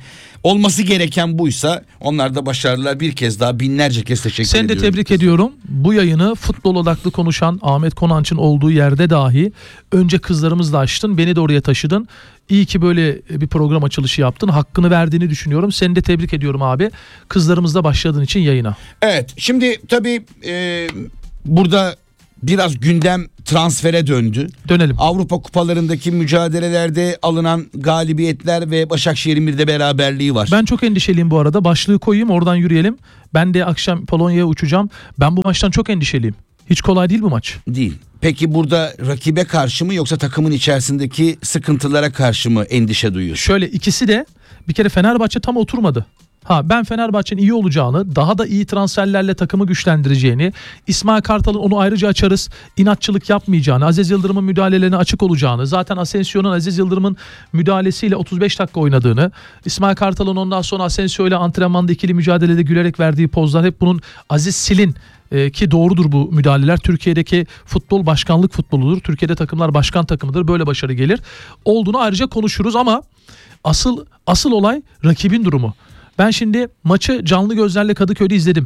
olması gereken buysa onlar da başardılar. Bir kez daha binlerce kez teşekkür ediyorum. Seni de tebrik ediyorum. Bu yayını futbol odaklı konuşan Ahmet Konanç'ın olduğu yerde dahi önce kızlarımızla açtın. Beni de oraya taşıdın. İyi ki böyle bir program açılışı yaptın. Hakkını verdiğini düşünüyorum. Seni de tebrik ediyorum abi. Kızlarımızla başladığın için yayına. Evet, şimdi tabii burada biraz gündem transfere döndü. Dönelim. Avrupa kupalarındaki mücadelelerde alınan galibiyetler ve Başakşehir'in bir de beraberliği var. Ben çok endişeliyim bu arada. Başlığı koyayım, oradan yürüyelim. Ben de akşam Polonya'ya uçacağım. Ben bu maçtan çok endişeliyim. Hiç kolay değil bu maç. Değil. Peki burada rakibe karşı mı yoksa takımın içerisindeki sıkıntılara karşı mı endişe duyuyorsun? Şöyle, ikisi de bir kere Fenerbahçe tam oturmadı. Ben Fenerbahçe'nin iyi olacağını, daha da iyi transferlerle takımı güçlendireceğini, İsmail Kartal'ın onu ayrıca açarız, inatçılık yapmayacağını, Aziz Yıldırım'ın müdahalelerine açık olacağını, zaten Asensio'nun Aziz Yıldırım'ın müdahalesiyle 35 dakika oynadığını, İsmail Kartal'ın ondan sonra Asensio ile antrenmanda ikili mücadelede gülerek verdiği pozlar, hep bunun Aziz Sil'in ki doğrudur bu müdahaleler. Türkiye'deki futbol başkanlık futboludur. Türkiye'de takımlar başkan takımıdır. Böyle başarı gelir. Olduğunu ayrıca konuşuruz ama asıl olay rakibin durumu. Ben şimdi maçı canlı gözlerle Kadıköy'de izledim.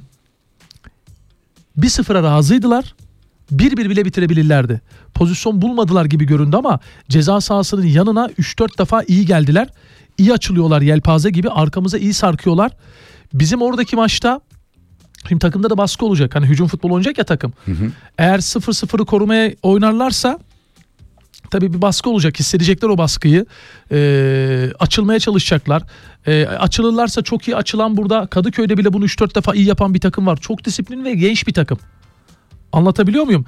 1-0'a razıydılar. 1-1 bile bitirebilirlerdi. Pozisyon bulmadılar gibi göründü ama ceza sahasının yanına 3-4 defa iyi geldiler. İyi açılıyorlar, yelpaze gibi arkamıza iyi sarkıyorlar. Bizim oradaki maçta şimdi takımda da baskı olacak. Hani hücum futbolu oynayacak ya takım. Eğer 0-0'ı korumaya oynarlarsa tabii bir baskı olacak. Hissedecekler o baskıyı. Açılmaya çalışacaklar. Açılırlarsa çok iyi açılan, burada Kadıköy'de bile bunu 3-4 defa iyi yapan bir takım var. Çok disiplinli ve genç bir takım. Anlatabiliyor muyum?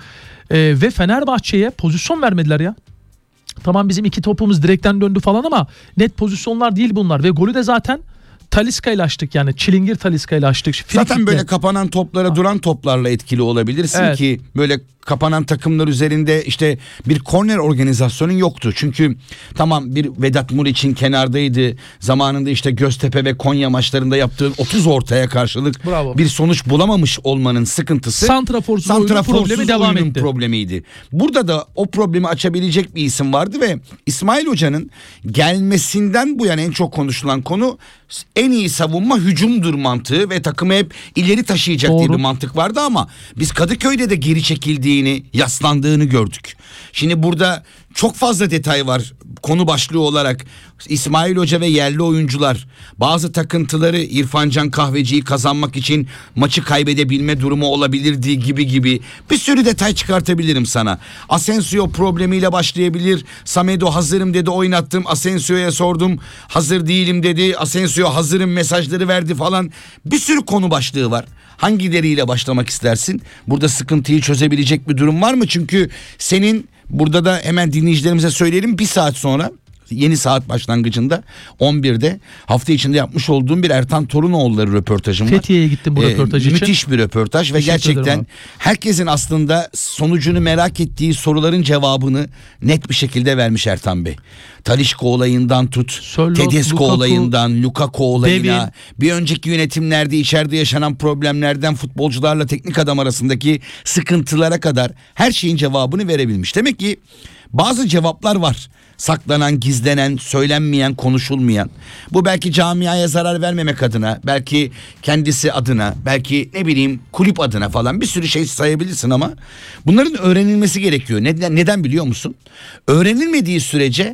Ve Fenerbahçe'ye pozisyon vermediler ya. Tamam, bizim 2 topumuz direkten döndü falan ama net pozisyonlar değil bunlar. Ve golü de zaten Talisca ile açtık, yani çilingir Talisca ile açtık. Zaten böyle kapanan toplara duran toplarla etkili olabilirsin, evet. Ki böyle kapanan takımlar üzerinde işte bir korner organizasyonun yoktu. Çünkü tamam, bir Vedat Muriç'in kenardaydı. Zamanında işte Göztepe ve Konya maçlarında yaptığı 30 ortaya karşılık bir sonuç bulamamış olmanın sıkıntısı. Santraforsuz problemi devam etti. Problemiydi. Burada da o problemi açabilecek bir isim vardı ve İsmail Hoca'nın gelmesinden bu yana en çok konuşulan konu en iyi savunma hücumdur mantığı ve takımı hep ileri taşıyacak diye bir mantık vardı ama biz Kadıköy'de de geri çekildiğini, yaslandığını gördük. Şimdi burada çok fazla detay var konu başlığı olarak. İsmail Hoca ve yerli oyuncular, bazı takıntıları, İrfan Can Kahveci'yi kazanmak için maçı kaybedebilme durumu olabilirdi gibi bir sürü detay çıkartabilirim sana. Asensio problemiyle başlayabilir. Samedo hazırım dedi, oynattım. Asensio'ya sordum, hazır değilim dedi. Asensio hazırım mesajları verdi falan. Bir sürü konu başlığı var. Hangileriyle başlamak istersin? Burada sıkıntıyı çözebilecek bir durum var mı? Çünkü senin burada da hemen dinleyicilerimize söyleyelim, bir saat sonra yeni saat başlangıcında 11'de hafta içinde yapmış olduğum bir Ertan Torunoğulları röportajım var. Fethiye'ye gittim bu röportaj için. Müthiş bir röportaj ve gerçekten herkesin aslında sonucunu merak ettiği soruların cevabını net bir şekilde vermiş Ertan Bey. Talisca olayından tut, Tedesco olayından, Lukaku olayına, bir önceki yönetimlerde içeride yaşanan problemlerden futbolcularla teknik adam arasındaki sıkıntılara kadar her şeyin cevabını verebilmiş. Demek ki bazı cevaplar var. Saklanan, gizlenen, söylenmeyen, konuşulmayan. Bu belki camiaya zarar vermemek adına, belki kendisi adına, belki ne bileyim kulüp adına falan bir sürü şey sayabilirsin ama bunların öğrenilmesi gerekiyor. Neden biliyor musun? Öğrenilmediği sürece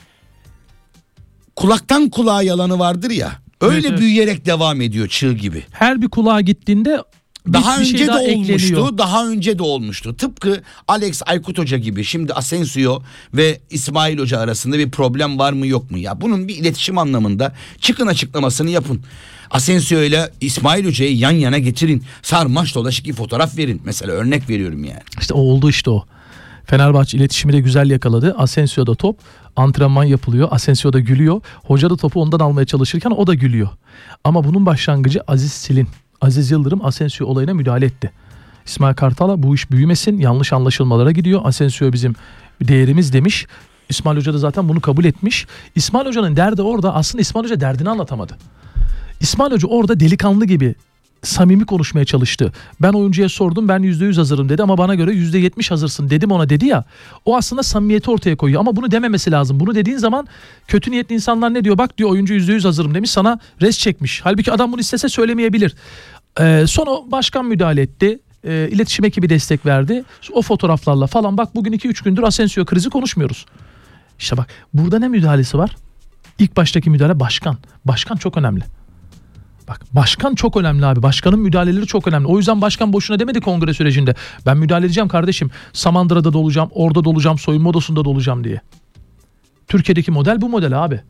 kulaktan kulağa yalanı vardır ya. Öyle evet. Büyüyerek devam ediyor çığ gibi. Her bir kulağa gittiğinde daha önce de olmuştu, daha önce de olmuştu. Tıpkı Alex Aykut Hoca gibi. Şimdi Asensio ve İsmail Hoca arasında bir problem var mı yok mu ya? Bunun bir iletişim anlamında çıkın açıklamasını yapın. Asensio ile İsmail Hoca'yı yan yana getirin. Sarmaş dolaş 2 fotoğraf verin. Mesela örnek veriyorum yani. İşte oldu işte o. Fenerbahçe iletişimi de güzel yakaladı. Asensio'da top, antrenman yapılıyor. Asensio da gülüyor. Hoca da topu ondan almaya çalışırken o da gülüyor. Ama bunun başlangıcı Aziz Sil'in. Aziz Yıldırım Asensio olayına müdahale etti. İsmail Kartal'a bu iş büyümesin, yanlış anlaşılmalara gidiyor. Asensio bizim değerimiz demiş. İsmail Hoca da zaten bunu kabul etmiş. İsmail Hoca'nın derdi orada, aslında İsmail Hoca derdini anlatamadı. İsmail Hoca orada delikanlı gibi samimi konuşmaya çalıştı. Ben oyuncuya sordum, ben %100 hazırım dedi ama bana göre %70 hazırsın dedim ona dedi ya. O aslında samimiyeti ortaya koyuyor ama bunu dememesi lazım. Bunu dediğin zaman kötü niyetli insanlar ne diyor? Bak diyor, oyuncu %100 hazırım demiş, sana res çekmiş. Halbuki adam bunu istese söylemeyebilir. Sonra başkan müdahale etti. İletişim ekibi destek verdi. O fotoğraflarla falan, bak bugün 2-3 gündür Asensio krizi konuşmuyoruz. İşte bak, burada ne müdahalesi var? İlk baştaki müdahale başkan. Başkan çok önemli. Bak, başkan çok önemli abi. Başkanın müdahaleleri çok önemli. O yüzden başkan boşuna demedi kongre sürecinde. Ben müdahale edeceğim kardeşim. Samandıra'da da olacağım, orada da olacağım, soyunma odasında da olacağım diye. Türkiye'deki model bu model abi.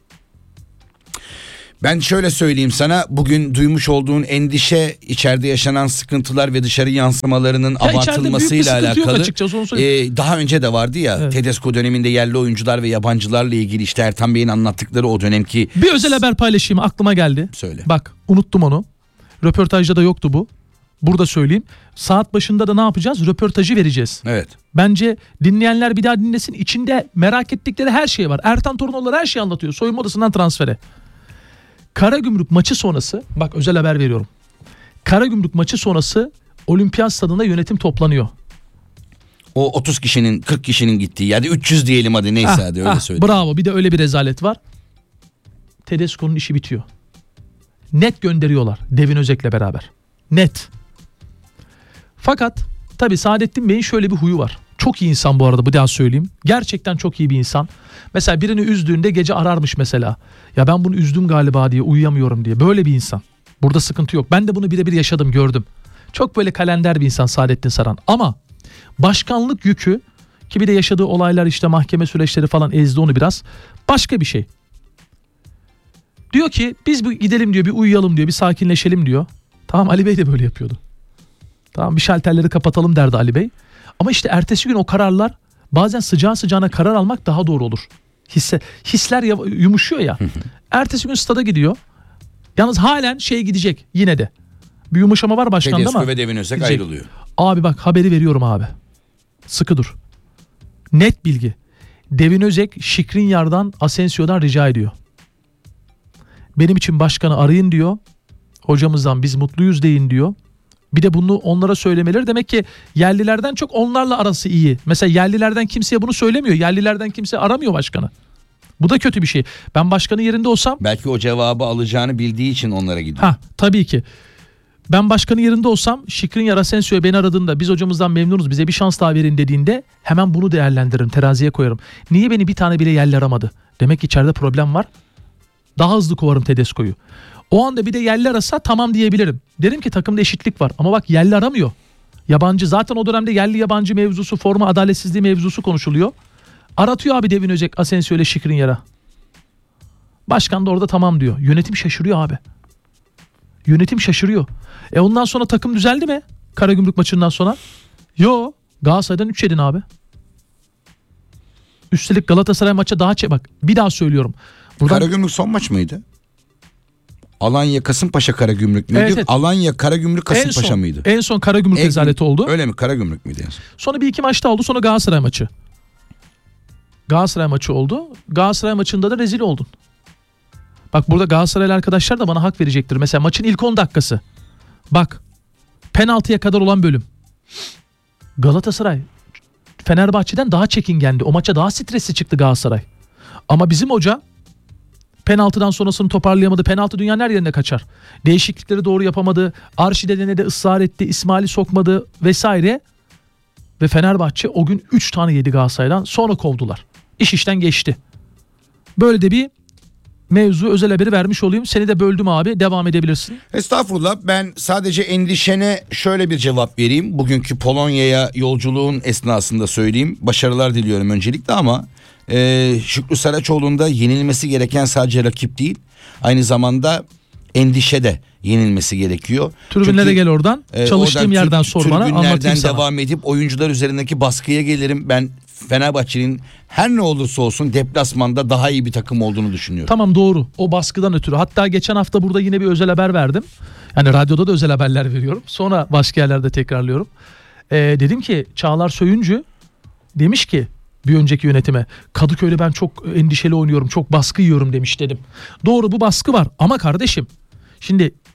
Ben şöyle söyleyeyim sana, bugün duymuş olduğun endişe içeride yaşanan sıkıntılar ve dışarı yansımalarının abartılmasıyla alakalı. Daha önce de vardı ya, evet. Tedesco döneminde yerli oyuncular ve yabancılarla ilgili işte Ertan Bey'in anlattıkları o dönemki. Bir özel haber paylaşayım, aklıma geldi. Söyle. Bak, unuttum onu. Röportajda da yoktu bu. Burada söyleyeyim. Saat başında da ne yapacağız? Röportajı vereceğiz. Evet. Bence dinleyenler bir daha dinlesin. İçinde merak ettikleri her şey var. Ertan Torunoğlu her şeyi anlatıyor. Soyunma odasından transfere. Karagümrük maçı sonrası, bak özel haber veriyorum. Karagümrük maçı sonrası Olimpiyat Stadı'nda yönetim toplanıyor. O 30 kişinin 40 kişinin gittiği yerde 300 diyelim hadi, neyse hadi öyle söyleyeyim. Bravo, bir de öyle bir rezalet var. Tedesco'nun işi bitiyor. Net gönderiyorlar Devin Özek'le beraber. Net. Fakat tabii Saadettin Bey'in şöyle bir huyu var. Çok iyi insan bu arada, bir daha söyleyeyim. Gerçekten çok iyi bir insan. Mesela birini üzdüğünde gece ararmış mesela. Ya ben bunu üzdüm galiba diye, uyuyamıyorum diye. Böyle bir insan. Burada sıkıntı yok. Ben de bunu birebir yaşadım, gördüm. Çok böyle kalender bir insan Saadettin Saran. Ama başkanlık yükü, ki bir de yaşadığı olaylar işte mahkeme süreçleri falan ezdi onu biraz. Başka bir şey. Diyor ki biz bir gidelim diyor, bir uyuyalım diyor, bir sakinleşelim diyor. Tamam, Ali Bey de böyle yapıyordu. Tamam, bir şalterleri kapatalım derdi Ali Bey. Ama işte ertesi gün o kararlar, bazen sıcağı sıcağına karar almak daha doğru olur. Hisler yumuşuyor ya. Ertesi gün stada gidiyor. Yalnız halen gidecek yine de. Bir yumuşama var başkanda ama. Tedesco ve Devin Özek ayrılıyor. Abi bak, haberi veriyorum abi. Sıkı dur. Net bilgi. Devin Özek Skriniar'dan, Asensio'dan rica ediyor. Benim için başkanı arayın diyor. Hocamızdan biz mutluyuz deyin diyor. Bir de bunu onlara söylemeleri, demek ki yerlilerden çok onlarla arası iyi. Mesela yerlilerden kimseye bunu söylemiyor. Yerlilerden kimse aramıyor başkanı. Bu da kötü bir şey. Ben başkanın yerinde olsam. Belki o cevabı alacağını bildiği için onlara gidiyor. Tabii ki. Ben başkanın yerinde olsam, Skriniar Asensio'ya beni aradığında biz hocamızdan memnunuz, bize bir şans daha verin dediğinde hemen bunu değerlendiririm, teraziye koyarım. Niye beni bir tane bile yerli aramadı? Demek ki içeride problem var. Daha hızlı kovarım Tedesco'yu. O anda bir de yerli arasa tamam diyebilirim. Derim ki takımda eşitlik var. Ama bak, yerli aramıyor. Yabancı, zaten o dönemde yerli yabancı mevzusu, forma adaletsizliği mevzusu konuşuluyor. Aratıyor abi Devin Özek Asensio ile Skriniar'a. Başkan da orada tamam diyor. Yönetim şaşırıyor abi. Yönetim şaşırıyor. Ondan sonra takım düzeldi mi? Karagümrük maçından sonra. Yo, Galatasaray'dan 3 yedin abi. Üstelik Galatasaray maça daha bak bir daha söylüyorum. Karagümrük son maç mıydı? Alanya Kasımpaşa Karagümrük müydü? Evet. Alanya Karagümrük Kasımpaşa mıydı? En son Karagümrük rezaleti oldu. Öyle mi? Karagümrük müydü? Sonra bir iki maçta oldu. Sonra Galatasaray maçı. Galatasaray maçı oldu. Galatasaray maçında da rezil oldun. Bak, burada Galatasaraylı arkadaşlar da bana hak verecektir. Mesela maçın ilk 10 dakikası. Bak, penaltıya kadar olan bölüm. Galatasaray Fenerbahçe'den daha çekingendi. O maça daha stresli çıktı Galatasaray. Ama bizim hoca penaltıdan sonrasını toparlayamadı. Penaltı dünyanın her yerine kaçar. Değişiklikleri doğru yapamadı. Arşide denedi, ısrar etti. İsmail'i sokmadı vesaire. Ve Fenerbahçe o gün 3 tane yedi Galatasaray'dan. Sonra kovdular. İş işten geçti. Böyle de bir mevzu, özel haberi vermiş olayım. Seni de böldüm abi. Devam edebilirsin. Estağfurullah. Ben sadece endişene şöyle bir cevap vereyim. Bugünkü Polonya'ya yolculuğun esnasında söyleyeyim. Başarılar diliyorum öncelikle ama Şükrü Saraçoğlu'nun da yenilmesi gereken sadece rakip değil, aynı zamanda endişe de yenilmesi gerekiyor. Tribünlere gel oradan. Çalıştığım yerden sor bana, anlatayım sana. Devam edip oyuncular üzerindeki baskıya gelirim. Ben Fenerbahçe'nin her ne olursa olsun deplasmanda daha iyi bir takım olduğunu düşünüyorum. Tamam, doğru. O baskıdan ötürü. Hatta geçen hafta burada yine bir özel haber verdim. Yani radyoda da özel haberler veriyorum. Sonra başka yerlerde tekrarlıyorum. Dedim ki Çağlar Söyüncü demiş ki bir önceki yönetime, Kadıköy'de ben çok endişeli oynuyorum, çok baskı yiyorum demiş dedim. Doğru, bu baskı var ama kardeşim, şimdi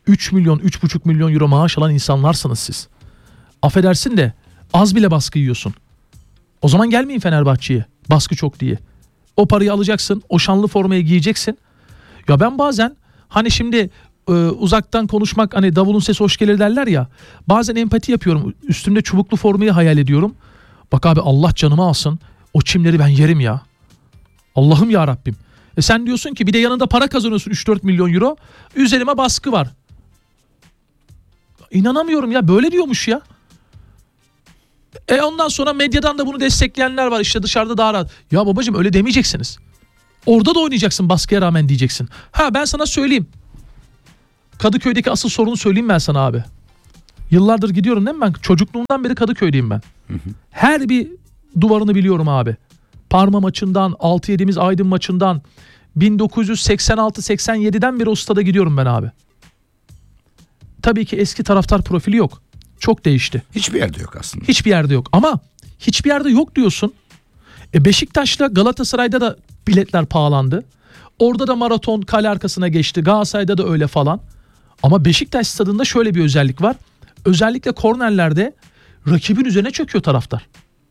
3 milyon, 3,5 milyon euro maaş alan insanlarsınız siz. Affedersin de az bile baskı yiyorsun. O zaman gelmeyin Fenerbahçe'ye baskı çok diye. O parayı alacaksın, o şanlı formayı giyeceksin. Ya ben bazen hani şimdi uzaktan konuşmak, hani davulun sesi hoş gelir derler ya. Bazen empati yapıyorum. Üstümde çubuklu formayı hayal ediyorum. Bak abi, Allah canımı alsın. O çimleri ben yerim ya. Allah'ım ya Rabbim. Sen diyorsun ki bir de yanında para kazanıyorsun 3-4 milyon euro. Üzerime baskı var. İnanamıyorum ya, böyle diyormuş ya. Ondan sonra medyadan da bunu destekleyenler var. İşte dışarıda daha rahat. Ya babacığım, öyle demeyeceksiniz. Orada da oynayacaksın baskıya rağmen diyeceksin. Ben sana söyleyeyim. Kadıköy'deki asıl sorunu söyleyeyim ben sana abi. Yıllardır gidiyorum değil mi ben? Çocukluğumdan beri Kadıköy'deyim ben. Her bir duvarını biliyorum abi. Parma maçından, 6 yediğimiz Aydın maçından, 1986-87'den beri o stada gidiyorum ben abi. Tabii ki eski taraftar profili yok. Çok değişti. Hiçbir yerde yok aslında. Hiçbir yerde yok ama hiçbir yerde yok diyorsun. Beşiktaş'la Galatasaray'da da biletler pahalandı. Orada da maraton kale arkasına geçti. Galatasaray'da da öyle falan. Ama Beşiktaş stadında şöyle bir özellik var. Özellikle kornerlerde rakibin üzerine çöküyor taraftar.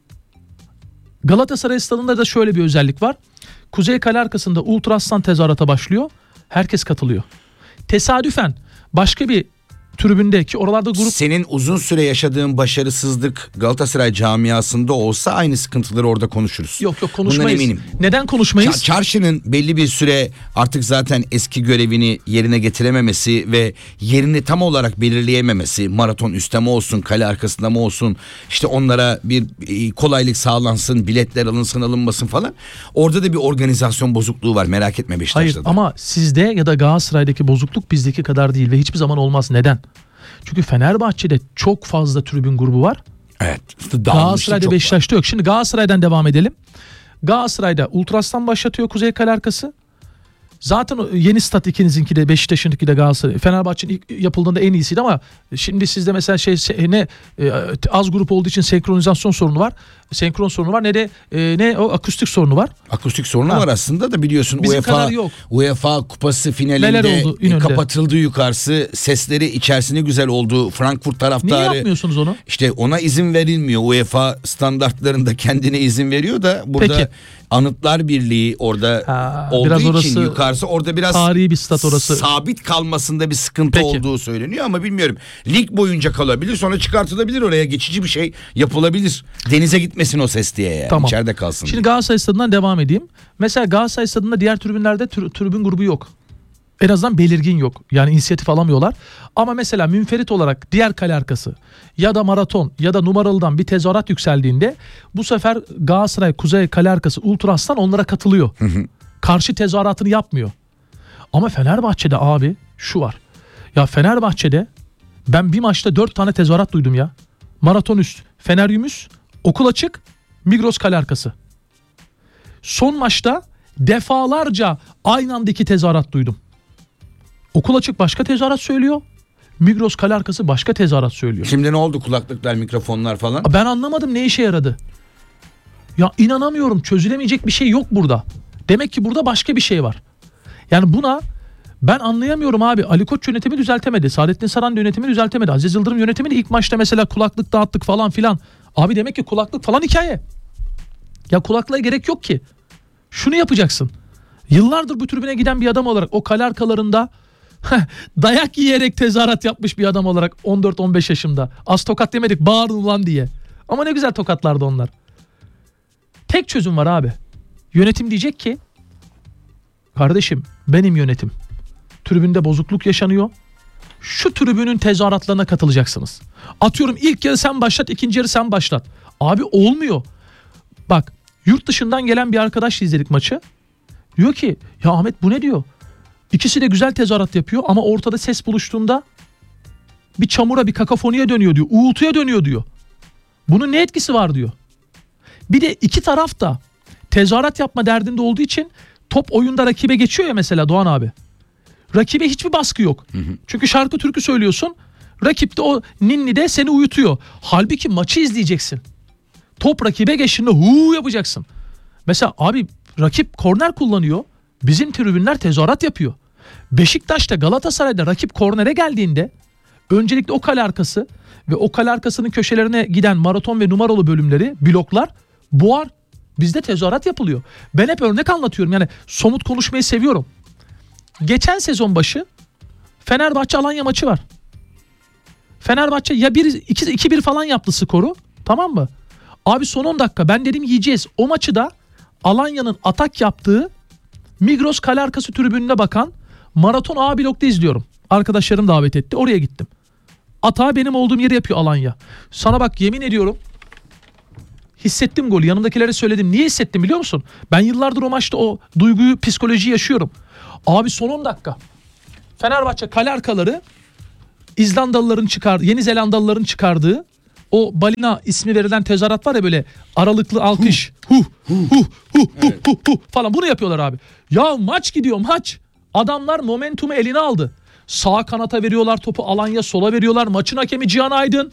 Galatasaray stadında da şöyle bir özellik var. Kuzey kale arkasında Ultra Aslan tezahürata başlıyor. Herkes katılıyor. Tesadüfen başka bir tribünde ki oralarda grup... Senin uzun süre yaşadığın başarısızlık Galatasaray camiasında olsa aynı sıkıntıları orada konuşuruz. Yok konuşmayız. Bundan eminim. Neden konuşmayız? Çarşının belli bir süre artık zaten eski görevini yerine getirememesi ve yerini tam olarak belirleyememesi, maraton üstte mi olsun, kale arkasında mı olsun, işte onlara bir kolaylık sağlansın, biletler alınsın alınmasın falan. Orada da bir organizasyon bozukluğu var, merak etme Beşiktaş'ta Hayır, da. ama sizde ya da Galatasaray'daki bozukluk bizdeki kadar değil ve hiçbir zaman olmaz. Neden? Çünkü Fenerbahçe'de çok fazla tribün grubu var. Evet. Galatasaray'da, Beşiktaş'ta yok. Şimdi Galatasaray'dan devam edelim. Galatasaray'da Ultras'tan başlatıyor Kuzey Kale arkası. Zaten yeni stat ikinizinki de, Beşiktaş'ınki de Galatasaray. Fenerbahçe'nin ilk yapıldığında en iyisiydi ama şimdi sizde mesela az grup olduğu için senkronizasyon sorunu var. Senkron sorunu var, ne o akustik sorunu var. Akustik sorunu var aslında da biliyorsun. Bizim kadar yok. UEFA kupası Neler finalinde oldu kapatıldı yukarısı, sesleri içerisinde güzel oldu. Frankfurt taraftarı. Niye yapmıyorsunuz onu? İşte ona izin verilmiyor. UEFA standartlarında kendine izin veriyor da burada Peki. Anıtlar Birliği orada olduğu için yukarısı orada biraz tarihi bir stat orası. Sabit kalmasında bir sıkıntı olduğu söyleniyor ama bilmiyorum. Lig boyunca kalabilir, sonra çıkartılabilir, oraya geçici bir şey yapılabilir. Denize gitmesin o ses diye yani. Tamam. İçeride kalsın. Şimdi Galatasaray stadından devam edeyim. Mesela Galatasaray stadında diğer tribünlerde tribün grubu yok. En azından belirgin yok. Yani inisiyatif alamıyorlar. Ama mesela münferit olarak diğer kale arkası ya da maraton ya da numaralıdan bir tezahürat yükseldiğinde bu sefer Galatasaray Kuzey Kale arkası Ultra Aslan onlara katılıyor. Karşı tezahüratını yapmıyor. Ama Fenerbahçe'de abi şu var. Ya Fenerbahçe'de ben bir maçta 4 tane tezahürat duydum ya. Maraton üst, Feneryumüs, Okul Açık, Migros Kale arkası. Son maçta defalarca aynı anda 2 tezahürat duydum. Okul Açık başka tezahürat söylüyor. Migros Kale arkası başka tezahürat söylüyor. Şimdi ne oldu, kulaklıklar, mikrofonlar falan? Ben anlamadım ne işe yaradı. Ya inanamıyorum, çözülemeyecek bir şey yok burada. Demek ki burada başka bir şey var. Yani buna ben anlayamıyorum abi. Ali Koç yönetimi düzeltemedi. Saadettin Saran yönetimi düzeltemedi. Aziz Yıldırım yönetimi de ilk maçta mesela kulaklık dağıttık falan filan. Abi demek ki kulaklık falan hikaye. Ya kulaklığa gerek yok ki. Şunu yapacaksın. Yıllardır bu tribüne giden bir adam olarak o kale arkalarında dayak yiyerek tezahürat yapmış bir adam olarak 14-15 yaşımda. Az tokat demedik, bağırın ulan diye. Ama ne güzel tokatlardı onlar. Tek çözüm var abi. Yönetim diyecek ki kardeşim benim yönetim. Tribünde bozukluk yaşanıyor. Şu tribünün tezahüratlarına katılacaksınız. Atıyorum ilk yarı sen başlat, ikinci yarı sen başlat. Abi olmuyor. Bak yurt dışından gelen bir arkadaşla izledik maçı. Diyor ki ya Ahmet bu ne diyor? İkisi de güzel tezahürat yapıyor ama ortada ses buluştuğunda bir çamura, bir kakafoniye dönüyor diyor. Uğultuya dönüyor diyor. Bunun ne etkisi var diyor. Bir de iki taraf da tezahürat yapma derdinde olduğu için top oyunda rakibe geçiyor ya mesela Doğan abi. Rakibe hiçbir baskı yok. Çünkü şarkı türkü söylüyorsun. Rakip de o ninni de seni uyutuyor. Halbuki maçı izleyeceksin. Top rakibe geçtiğinde huu yapacaksın. Mesela abi rakip korner kullanıyor. Bizim tribünler tezahürat yapıyor. Beşiktaş'ta, Galatasaray'da rakip kornere geldiğinde öncelikle o kale arkası ve o kale arkasının köşelerine giden maraton ve numaralı bölümleri, bloklar boğar. Bizde tezahürat yapılıyor. Ben hep örnek anlatıyorum. Yani somut konuşmayı seviyorum. Geçen sezon başı Fenerbahçe Alanya maçı var. Fenerbahçe ya 2-1 falan yaptı skoru. Tamam mı? Abi son 10 dakika ben dedim yiyeceğiz. O maçı da Alanya'nın atak yaptığı Migros kale arkası tribününe bakan maraton A blokta izliyorum. Arkadaşlarım davet etti. Oraya gittim. Atağı benim olduğum yeri yapıyor Alanya. Sana bak yemin ediyorum hissettim golü. Yanımdakilere söyledim. Niye hissettim biliyor musun? Ben yıllardır o maçta o duyguyu, psikolojiyi yaşıyorum. Abi son 10 dakika. Fenerbahçe kale arkaları İzlandalıların çıkardığı, Yeni Zelandalıların çıkardığı o balina ismi verilen tezahürat var ya, böyle aralıklı alkış. Falan bunu yapıyorlar abi. Ya maç gidiyor maç. Adamlar momentumu eline aldı. Sağ kanata veriyorlar topu, Alanya sola veriyorlar. Maçın hakemi Cihan Aydın.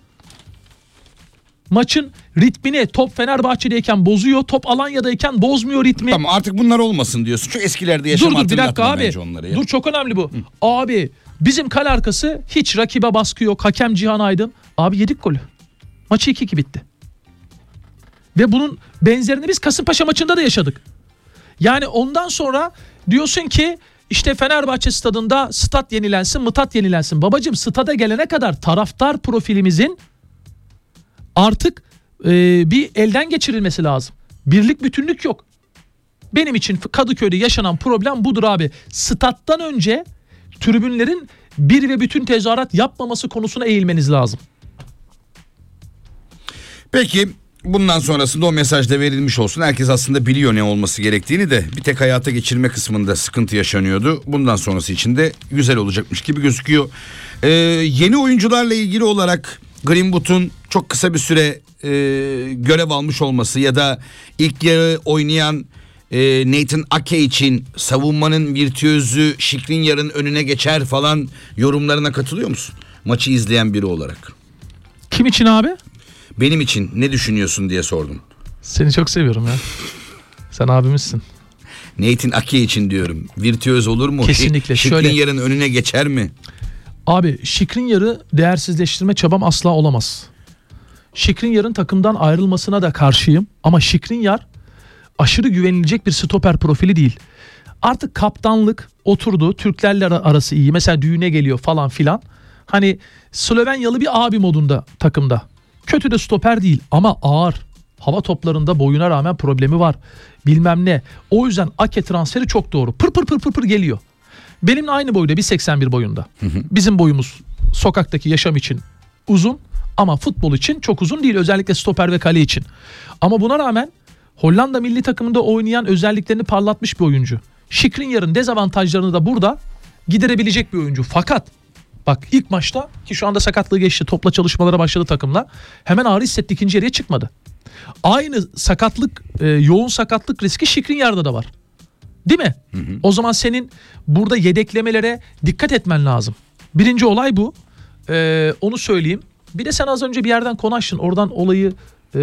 Maçın ritmini top Fenerbahçe'deyken bozuyor. Top Alanya'dayken bozmuyor ritmi. Tamam, artık bunlar olmasın diyorsun. Şu eskilerde yaşam Dur bir dakika abi. onları ya. Dur, çok önemli bu. Abi bizim kale arkası hiç rakibe baskı yok. Hakem Cihan Aydın. Abi yedik golü. Maçı 2-2 bitti. Ve bunun benzerini biz Kasımpaşa maçında da yaşadık. Yani ondan sonra diyorsun ki işte Fenerbahçe stadında stat yenilensin, mıtat yenilensin. Babacım stada gelene kadar taraftar profilimizin artık bir elden geçirilmesi lazım. Birlik bütünlük yok. Benim için Kadıköy'de yaşanan problem budur abi. Stat'tan önce tribünlerin bir ve bütün tezahürat yapmaması konusuna eğilmeniz lazım. Peki bundan sonrasında o mesaj da verilmiş olsun. Herkes aslında biliyor ne olması gerektiğini de, bir tek hayata geçirme kısmında sıkıntı yaşanıyordu. Bundan sonrası için de güzel olacakmış gibi gözüküyor. Yeni oyuncularla ilgili olarak Greenwood'un çok kısa bir süre görev almış olması ya da ilk yarı oynayan Nathan Ake için savunmanın virtüözü Skriniar'ın önüne geçer falan yorumlarına katılıyor musun? Maçı izleyen biri olarak. Kim için abi? Benim için ne düşünüyorsun diye sordum. Seni çok seviyorum ya. Sen abimizsin. Nathan Ake için diyorum. Virtüöz olur mu? Kesinlikle. Skriniar'ın önüne geçer mi? Abi Skriniar'ı değersizleştirme çabam asla olamaz. Skriniar'ın takımdan ayrılmasına da karşıyım. Ama Skriniar aşırı güvenilecek bir stoper profili değil. Artık kaptanlık oturdu. Türklerle arası iyi. Mesela düğüne geliyor falan filan. Hani Slovenyalı bir abi modunda takımda. Kötü de stoper değil ama ağır. Hava toplarında boyuna rağmen problemi var. Bilmem ne. O yüzden Ake transferi çok doğru. Pır pır pır pır pır geliyor. Benimle aynı boyda, 1.81 boyunda. Bizim boyumuz sokaktaki yaşam için uzun ama futbol için çok uzun değil. Özellikle stoper ve kale için. Ama buna rağmen Hollanda milli takımında oynayan özelliklerini parlatmış bir oyuncu. Skriniar'ın dezavantajlarını da burada giderebilecek bir oyuncu. Fakat bak ilk maçta, ki şu anda sakatlığı geçti, topla çalışmalara başladı takımla. Hemen ağrı hissetti, ikinci yarıya çıkmadı. Aynı sakatlık, yoğun sakatlık riski Skriniar'da da var. Değil mi? O zaman senin burada yedeklemelere dikkat etmen lazım. Birinci olay bu. Onu söyleyeyim. Bir de sen az önce bir yerden konuştun. Oradan olayı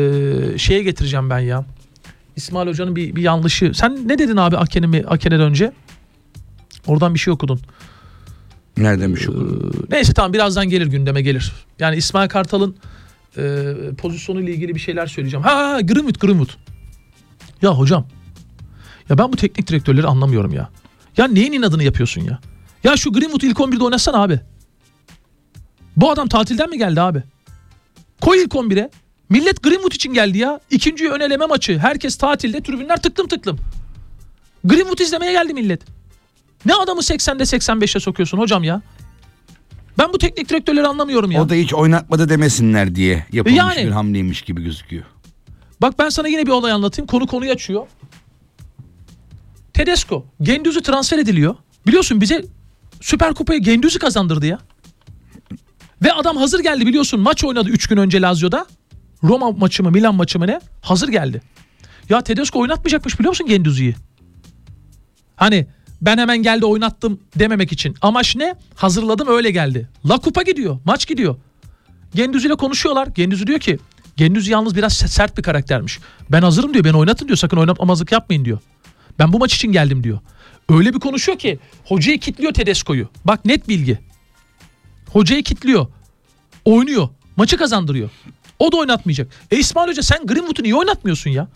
şeye getireceğim ben ya. İsmail Hoca'nın bir yanlışı. Sen ne dedin abi Ake'den önce? Oradan bir şey okudun. Nereden bir şey okudun? Neyse tamam, birazdan gelir, gündeme gelir. Yani İsmail Kartal'ın pozisyonuyla ilgili bir şeyler söyleyeceğim. Greenwood. Ya hocam. Ya ben bu teknik direktörleri anlamıyorum ya. Ya neyin inadını yapıyorsun ya? Ya şu Greenwood ilk 11'de oynasana abi. Bu adam tatilden mi geldi abi? Koy ilk 11'e. Millet Greenwood için geldi ya. İkinci ön eleme maçı. Herkes tatilde, tribünler tıklım tıklım. Greenwood izlemeye geldi millet. Ne adamı 80'de 85'e sokuyorsun hocam ya? Ben bu teknik direktörleri anlamıyorum ya. O da hiç oynatmadı demesinler diye yapılmış yani bir hamleymiş gibi gözüküyor. Bak ben sana yine bir olay anlatayım. Konuyu açıyor. Tedesco, Gendüz'ü transfer ediliyor. Biliyorsun bize Süper Kupayı Gendüz'ü kazandırdı ya. Ve adam hazır geldi, biliyorsun maç oynadı 3 gün önce Lazio'da. Roma maçı mı, Milan maçı mı ne? Hazır geldi. Ya Tedesco oynatmayacakmış biliyor musun Gendüz'ü? Hani ben hemen geldi oynattım dememek için. Amaç ne? Hazırladım öyle geldi. La Kupa gidiyor, maç gidiyor. Gendüz ile konuşuyorlar. Gendüz diyor ki, Gendüz yalnız biraz sert bir karaktermiş. Ben hazırım diyor, beni oynatın diyor, sakın oynatmamazlık yapmayın diyor. Ben bu maç için geldim diyor. Öyle bir konuşuyor ki hocayı kitliyor Tedesco'yu. Bak net bilgi. Hocayı kitliyor. Oynuyor. Maçı kazandırıyor. O da oynatmayacak. İsmail Hoca sen Greenwood'u niye oynatmıyorsun ya?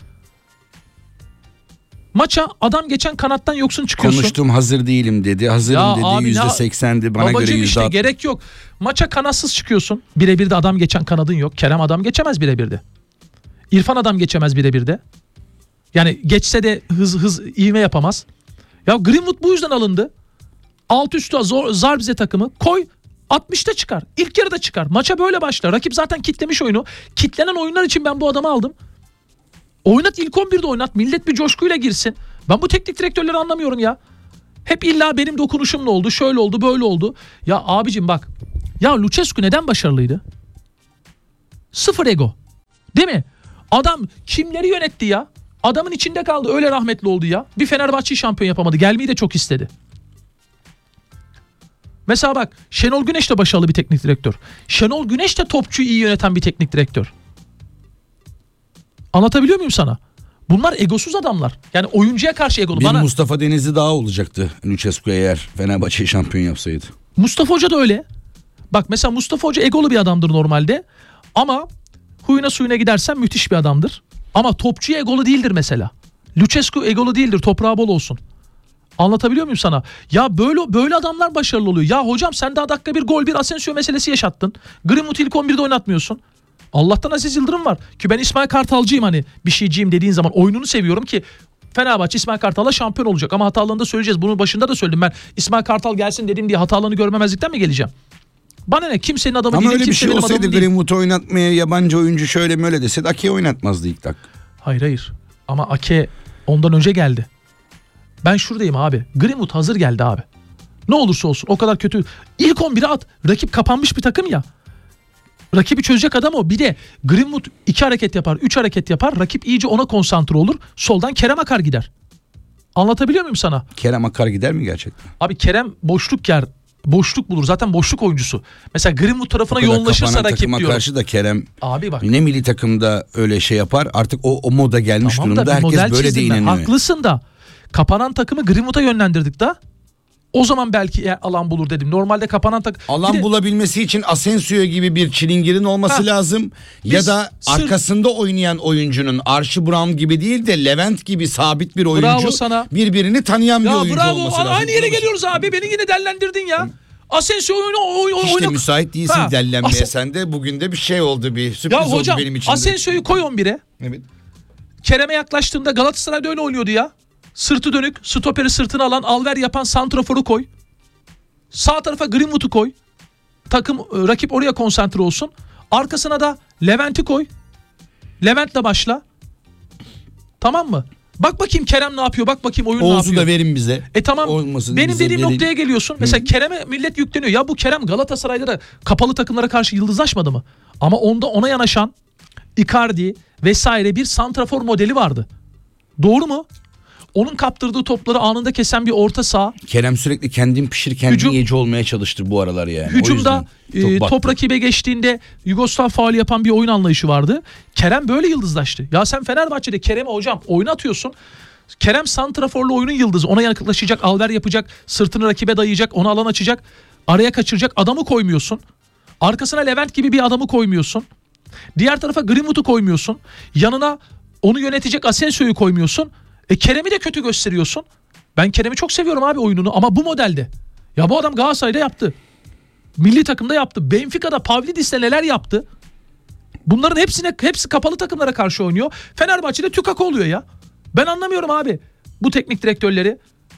Maça adam geçen kanattan yoksun çıkıyorsun. Konuştum, hazır değilim dedi. Hazırım Ya dedi, abi %80'di. Bana babacım göre işte %60. gerek yok. Maça kanatsız çıkıyorsun. Birebir de adam geçen kanadın yok. Kerem adam geçemez birebir de. İrfan adam geçemez birebir de. Yani geçse de hız ivme yapamaz. Ya Greenwood bu yüzden alındı. Alt üstü zar bize takımı. Koy 60'ta çıkar. İlk yarıda çıkar. Maça böyle başlar. Rakip zaten kitlemiş oyunu. Kitlenen oyunlar için ben bu adamı aldım. Oynat, ilk 11'de oynat. Millet bir coşkuyla girsin. Ben bu teknik direktörleri anlamıyorum ya. Hep illa benim dokunuşumla oldu. Şöyle oldu, böyle oldu. Ya abicim bak. Ya Lucescu neden başarılıydı? Sıfır ego. Değil mi? Adam kimleri yönetti ya? Adamın içinde kaldı. Öyle rahmetli oldu ya. Bir Fenerbahçe'yi şampiyon yapamadı. Gelmeyi de çok istedi. Mesela bak, Şenol Güneş de başarılı bir teknik direktör. Şenol Güneş de topçuyu iyi yöneten bir teknik direktör. Anlatabiliyor muyum sana? Bunlar egosuz adamlar. Yani oyuncuya karşı egolu. Bir Mustafa Denizli daha olacaktı Lucescu eğer Fenerbahçe'yi şampiyon yapsaydı. Mustafa Hoca da öyle. Bak mesela Mustafa Hoca egolu bir adamdır normalde. Ama huyuna suyuna gidersen müthiş bir adamdır. Ama topçuya egolu değildir mesela. Lucescu egolu değildir, toprağı bol olsun. Anlatabiliyor muyum sana? Ya böyle adamlar başarılı oluyor. Ya hocam sen daha dakika bir gol bir Asensio meselesi yaşattın. Greenwood'u ilk 11'de oynatmıyorsun. Allah'tan Aziz Yıldırım var. Ki ben İsmail Kartalcıyım, hani bir şeyciyim dediğin zaman oyununu seviyorum ki Fenerbahçe İsmail Kartal'la şampiyon olacak. Ama hatalarını da söyleyeceğiz. Bunun başında da söyledim ben. İsmail Kartal gelsin dedim diye hatalarını görmemezlikten mi geleceğim? Bana ne? Kimsenin adamı ama değil. öyle bir şey olsaydı değil. Greenwood'u oynatmaya yabancı oyuncu şöyle böyle deseydi Ake'yi oynatmazdı ilk dakika. Hayır. Ama Ake ondan önce geldi. Ben şuradayım abi. Greenwood hazır geldi abi. Ne olursa olsun o kadar kötü. İlk 11'e at. Rakip kapanmış bir takım ya. Rakibi çözecek adam o. Bir de Greenwood 2 hareket yapar, 3 hareket yapar. Rakip iyice ona konsantre olur. Soldan Kerem akar gider. Anlatabiliyor muyum sana? Kerem akar gider mi gerçekten? Abi Kerem boşluk yer. Boşluk bulur. Zaten boşluk oyuncusu. Mesela Greenwood tarafına yoğunlaşırsa rakip diyorum. Karşı da Kerem abi bak, ne milli takımda öyle şey yapar. Artık o moda gelmiş tamam durumda. Herkes böyle de inanıyor. Haklısın da. Kapanan takımı Greenwood'a yönlendirdik da. O zaman belki alan bulur dedim. Normalde kapanan alan bulabilmesi için Asensio gibi bir çilingirin olması lazım. Ya da arkasında oynayan oyuncunun Archie Brown gibi değil de Levent gibi sabit bir oyuncu. Birbirini tanıyan bir oyuncu olması lazım. Aynı yere geliyoruz abi. Beni yine dellendirdin ya. Asensio oyunu İşte müsait değilsin dellenmeye sen de. Bugün de bir şey oldu, bir sürpriz oldu benim için. Asensio'yu koy 11'e. Evet. Kerem'e yaklaştığında Galatasaray'da öyle oynuyordu ya. Sırtı dönük, stoperi sırtına alan, alver yapan santraforu koy. Sağ tarafa Greenwood'u koy. Takım, rakip oraya konsantre olsun. Arkasına da Levent'i koy. Levent'le başla. Tamam mı? Bak bakayım Kerem ne yapıyor? Bak bakayım oyun ne yapıyor? Oğuz'u da verin bize. Tamam. Olmasın benim dediğim verin. noktaya geliyorsun. Mesela Kerem'e millet yükleniyor. Ya bu Kerem Galatasaray'da da kapalı takımlara karşı yıldızlaşmadı mı? Ama ona yanaşan Icardi vesaire bir santrafor modeli vardı. Doğru mu? Onun kaptırdığı topları anında kesen bir orta saha. Kerem sürekli kendin pişir kendin yiyeci olmaya çalıştı bu aralar yani. Hücumda top rakibe geçtiğinde Yugoslav faali yapan bir oyun anlayışı vardı. Kerem böyle yıldızlaştı. Ya sen Fenerbahçe'de Kerem'e hocam oynatıyorsun. Kerem santraforlu oyunun yıldızı. Ona yaklaşacak, alver yapacak, sırtını rakibe dayayacak, ona alan açacak, araya kaçıracak adamı koymuyorsun. Arkasına Levent gibi bir adamı koymuyorsun. Diğer tarafa Greenwood'u koymuyorsun. Yanına onu yönetecek Asensio'yu koymuyorsun. Kerem'i de kötü gösteriyorsun. Ben Kerem'i çok seviyorum abi oyununu ama bu modelde. Ya bu adam Galatasaray'da yaptı. Milli takımda yaptı. Benfica'da Pavlidis'le neler yaptı. Bunların hepsi kapalı takımlara karşı oynuyor. Fenerbahçe'de tükaka oluyor ya. Ben anlamıyorum abi bu teknik direktörleri.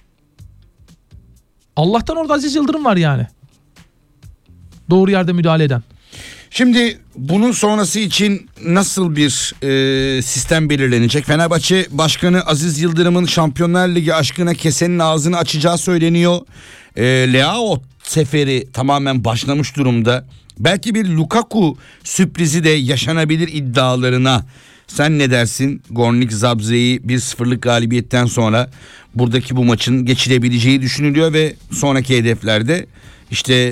Allah'tan orada Aziz Yıldırım var yani. Doğru yerde müdahale eden. Şimdi bunun sonrası için nasıl bir sistem belirlenecek? Fenerbahçe Başkanı Aziz Yıldırım'ın Şampiyonlar Ligi aşkına kesenin ağzını açacağı söyleniyor. Leao seferi tamamen başlamış durumda. Belki bir Lukaku sürprizi de yaşanabilir iddialarına. Sen ne dersin? Gornik Zabrze'yi 1-0'lık galibiyetten sonra buradaki bu maçın geçilebileceği düşünülüyor ve sonraki hedeflerde işte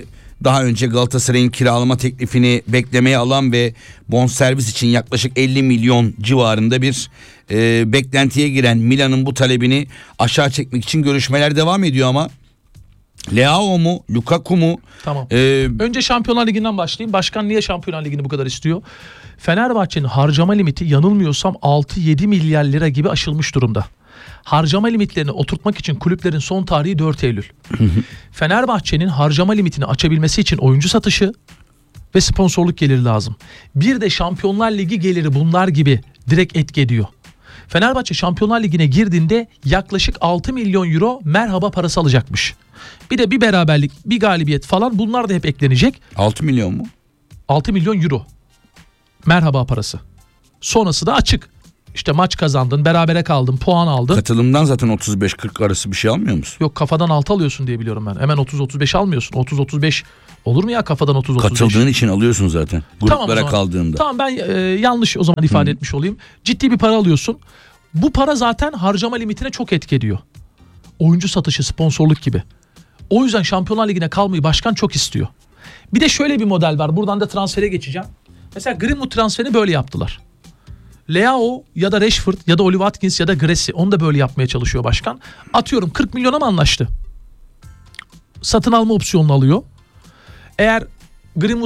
Daha önce Galatasaray'ın kiralama teklifini beklemeye alan ve bonservis için yaklaşık 50 milyon civarında bir beklentiye giren Milan'ın bu talebini aşağı çekmek için görüşmeler devam ediyor ama Leao mu, Lukaku mu? Tamam. Önce Şampiyonlar Ligi'nden başlayayım. Başkan niye Şampiyonlar Ligi'ni bu kadar istiyor? Fenerbahçe'nin harcama limiti yanılmıyorsam 6-7 milyar lira gibi aşılmış durumda. Harcama limitlerini oturtmak için kulüplerin son tarihi 4 Eylül. Fenerbahçe'nin harcama limitini açabilmesi için oyuncu satışı ve sponsorluk geliri lazım. Bir de Şampiyonlar Ligi geliri bunlar gibi direkt etki ediyor. Fenerbahçe Şampiyonlar Ligi'ne girdiğinde yaklaşık 6 milyon euro merhaba parası alacakmış. Bir de bir beraberlik, bir galibiyet falan, bunlar da hep eklenecek. 6 milyon mu? 6 milyon euro merhaba parası. Sonrası da açık. İşte maç kazandın, berabere kaldın, puan aldın. Katılımdan zaten 35-40 arası bir şey almıyor musun? Yok, kafadan 6 alıyorsun diye biliyorum ben. Hemen 30-35 almıyorsun. 30-35 olur mu ya kafadan 30-35? Katıldığın için alıyorsun zaten. Gruplara tamam kaldığında. Tamam, ben yanlış o zaman ifade etmiş olayım. Ciddi bir para alıyorsun. Bu para zaten harcama limitine çok etki ediyor. Oyuncu satışı, sponsorluk gibi. O yüzden Şampiyonlar Ligi'ne kalmayı başkan çok istiyor. Bir de şöyle bir model var. Buradan da transfere geçeceğim. Mesela Greenwood transferini böyle yaptılar. Leao ya da Rashford ya da Oli Watkins ya da Gressy, onu da böyle yapmaya çalışıyor başkan. Atıyorum 40 milyona mı anlaştı? Satın alma opsiyonunu alıyor. Eğer Greenwood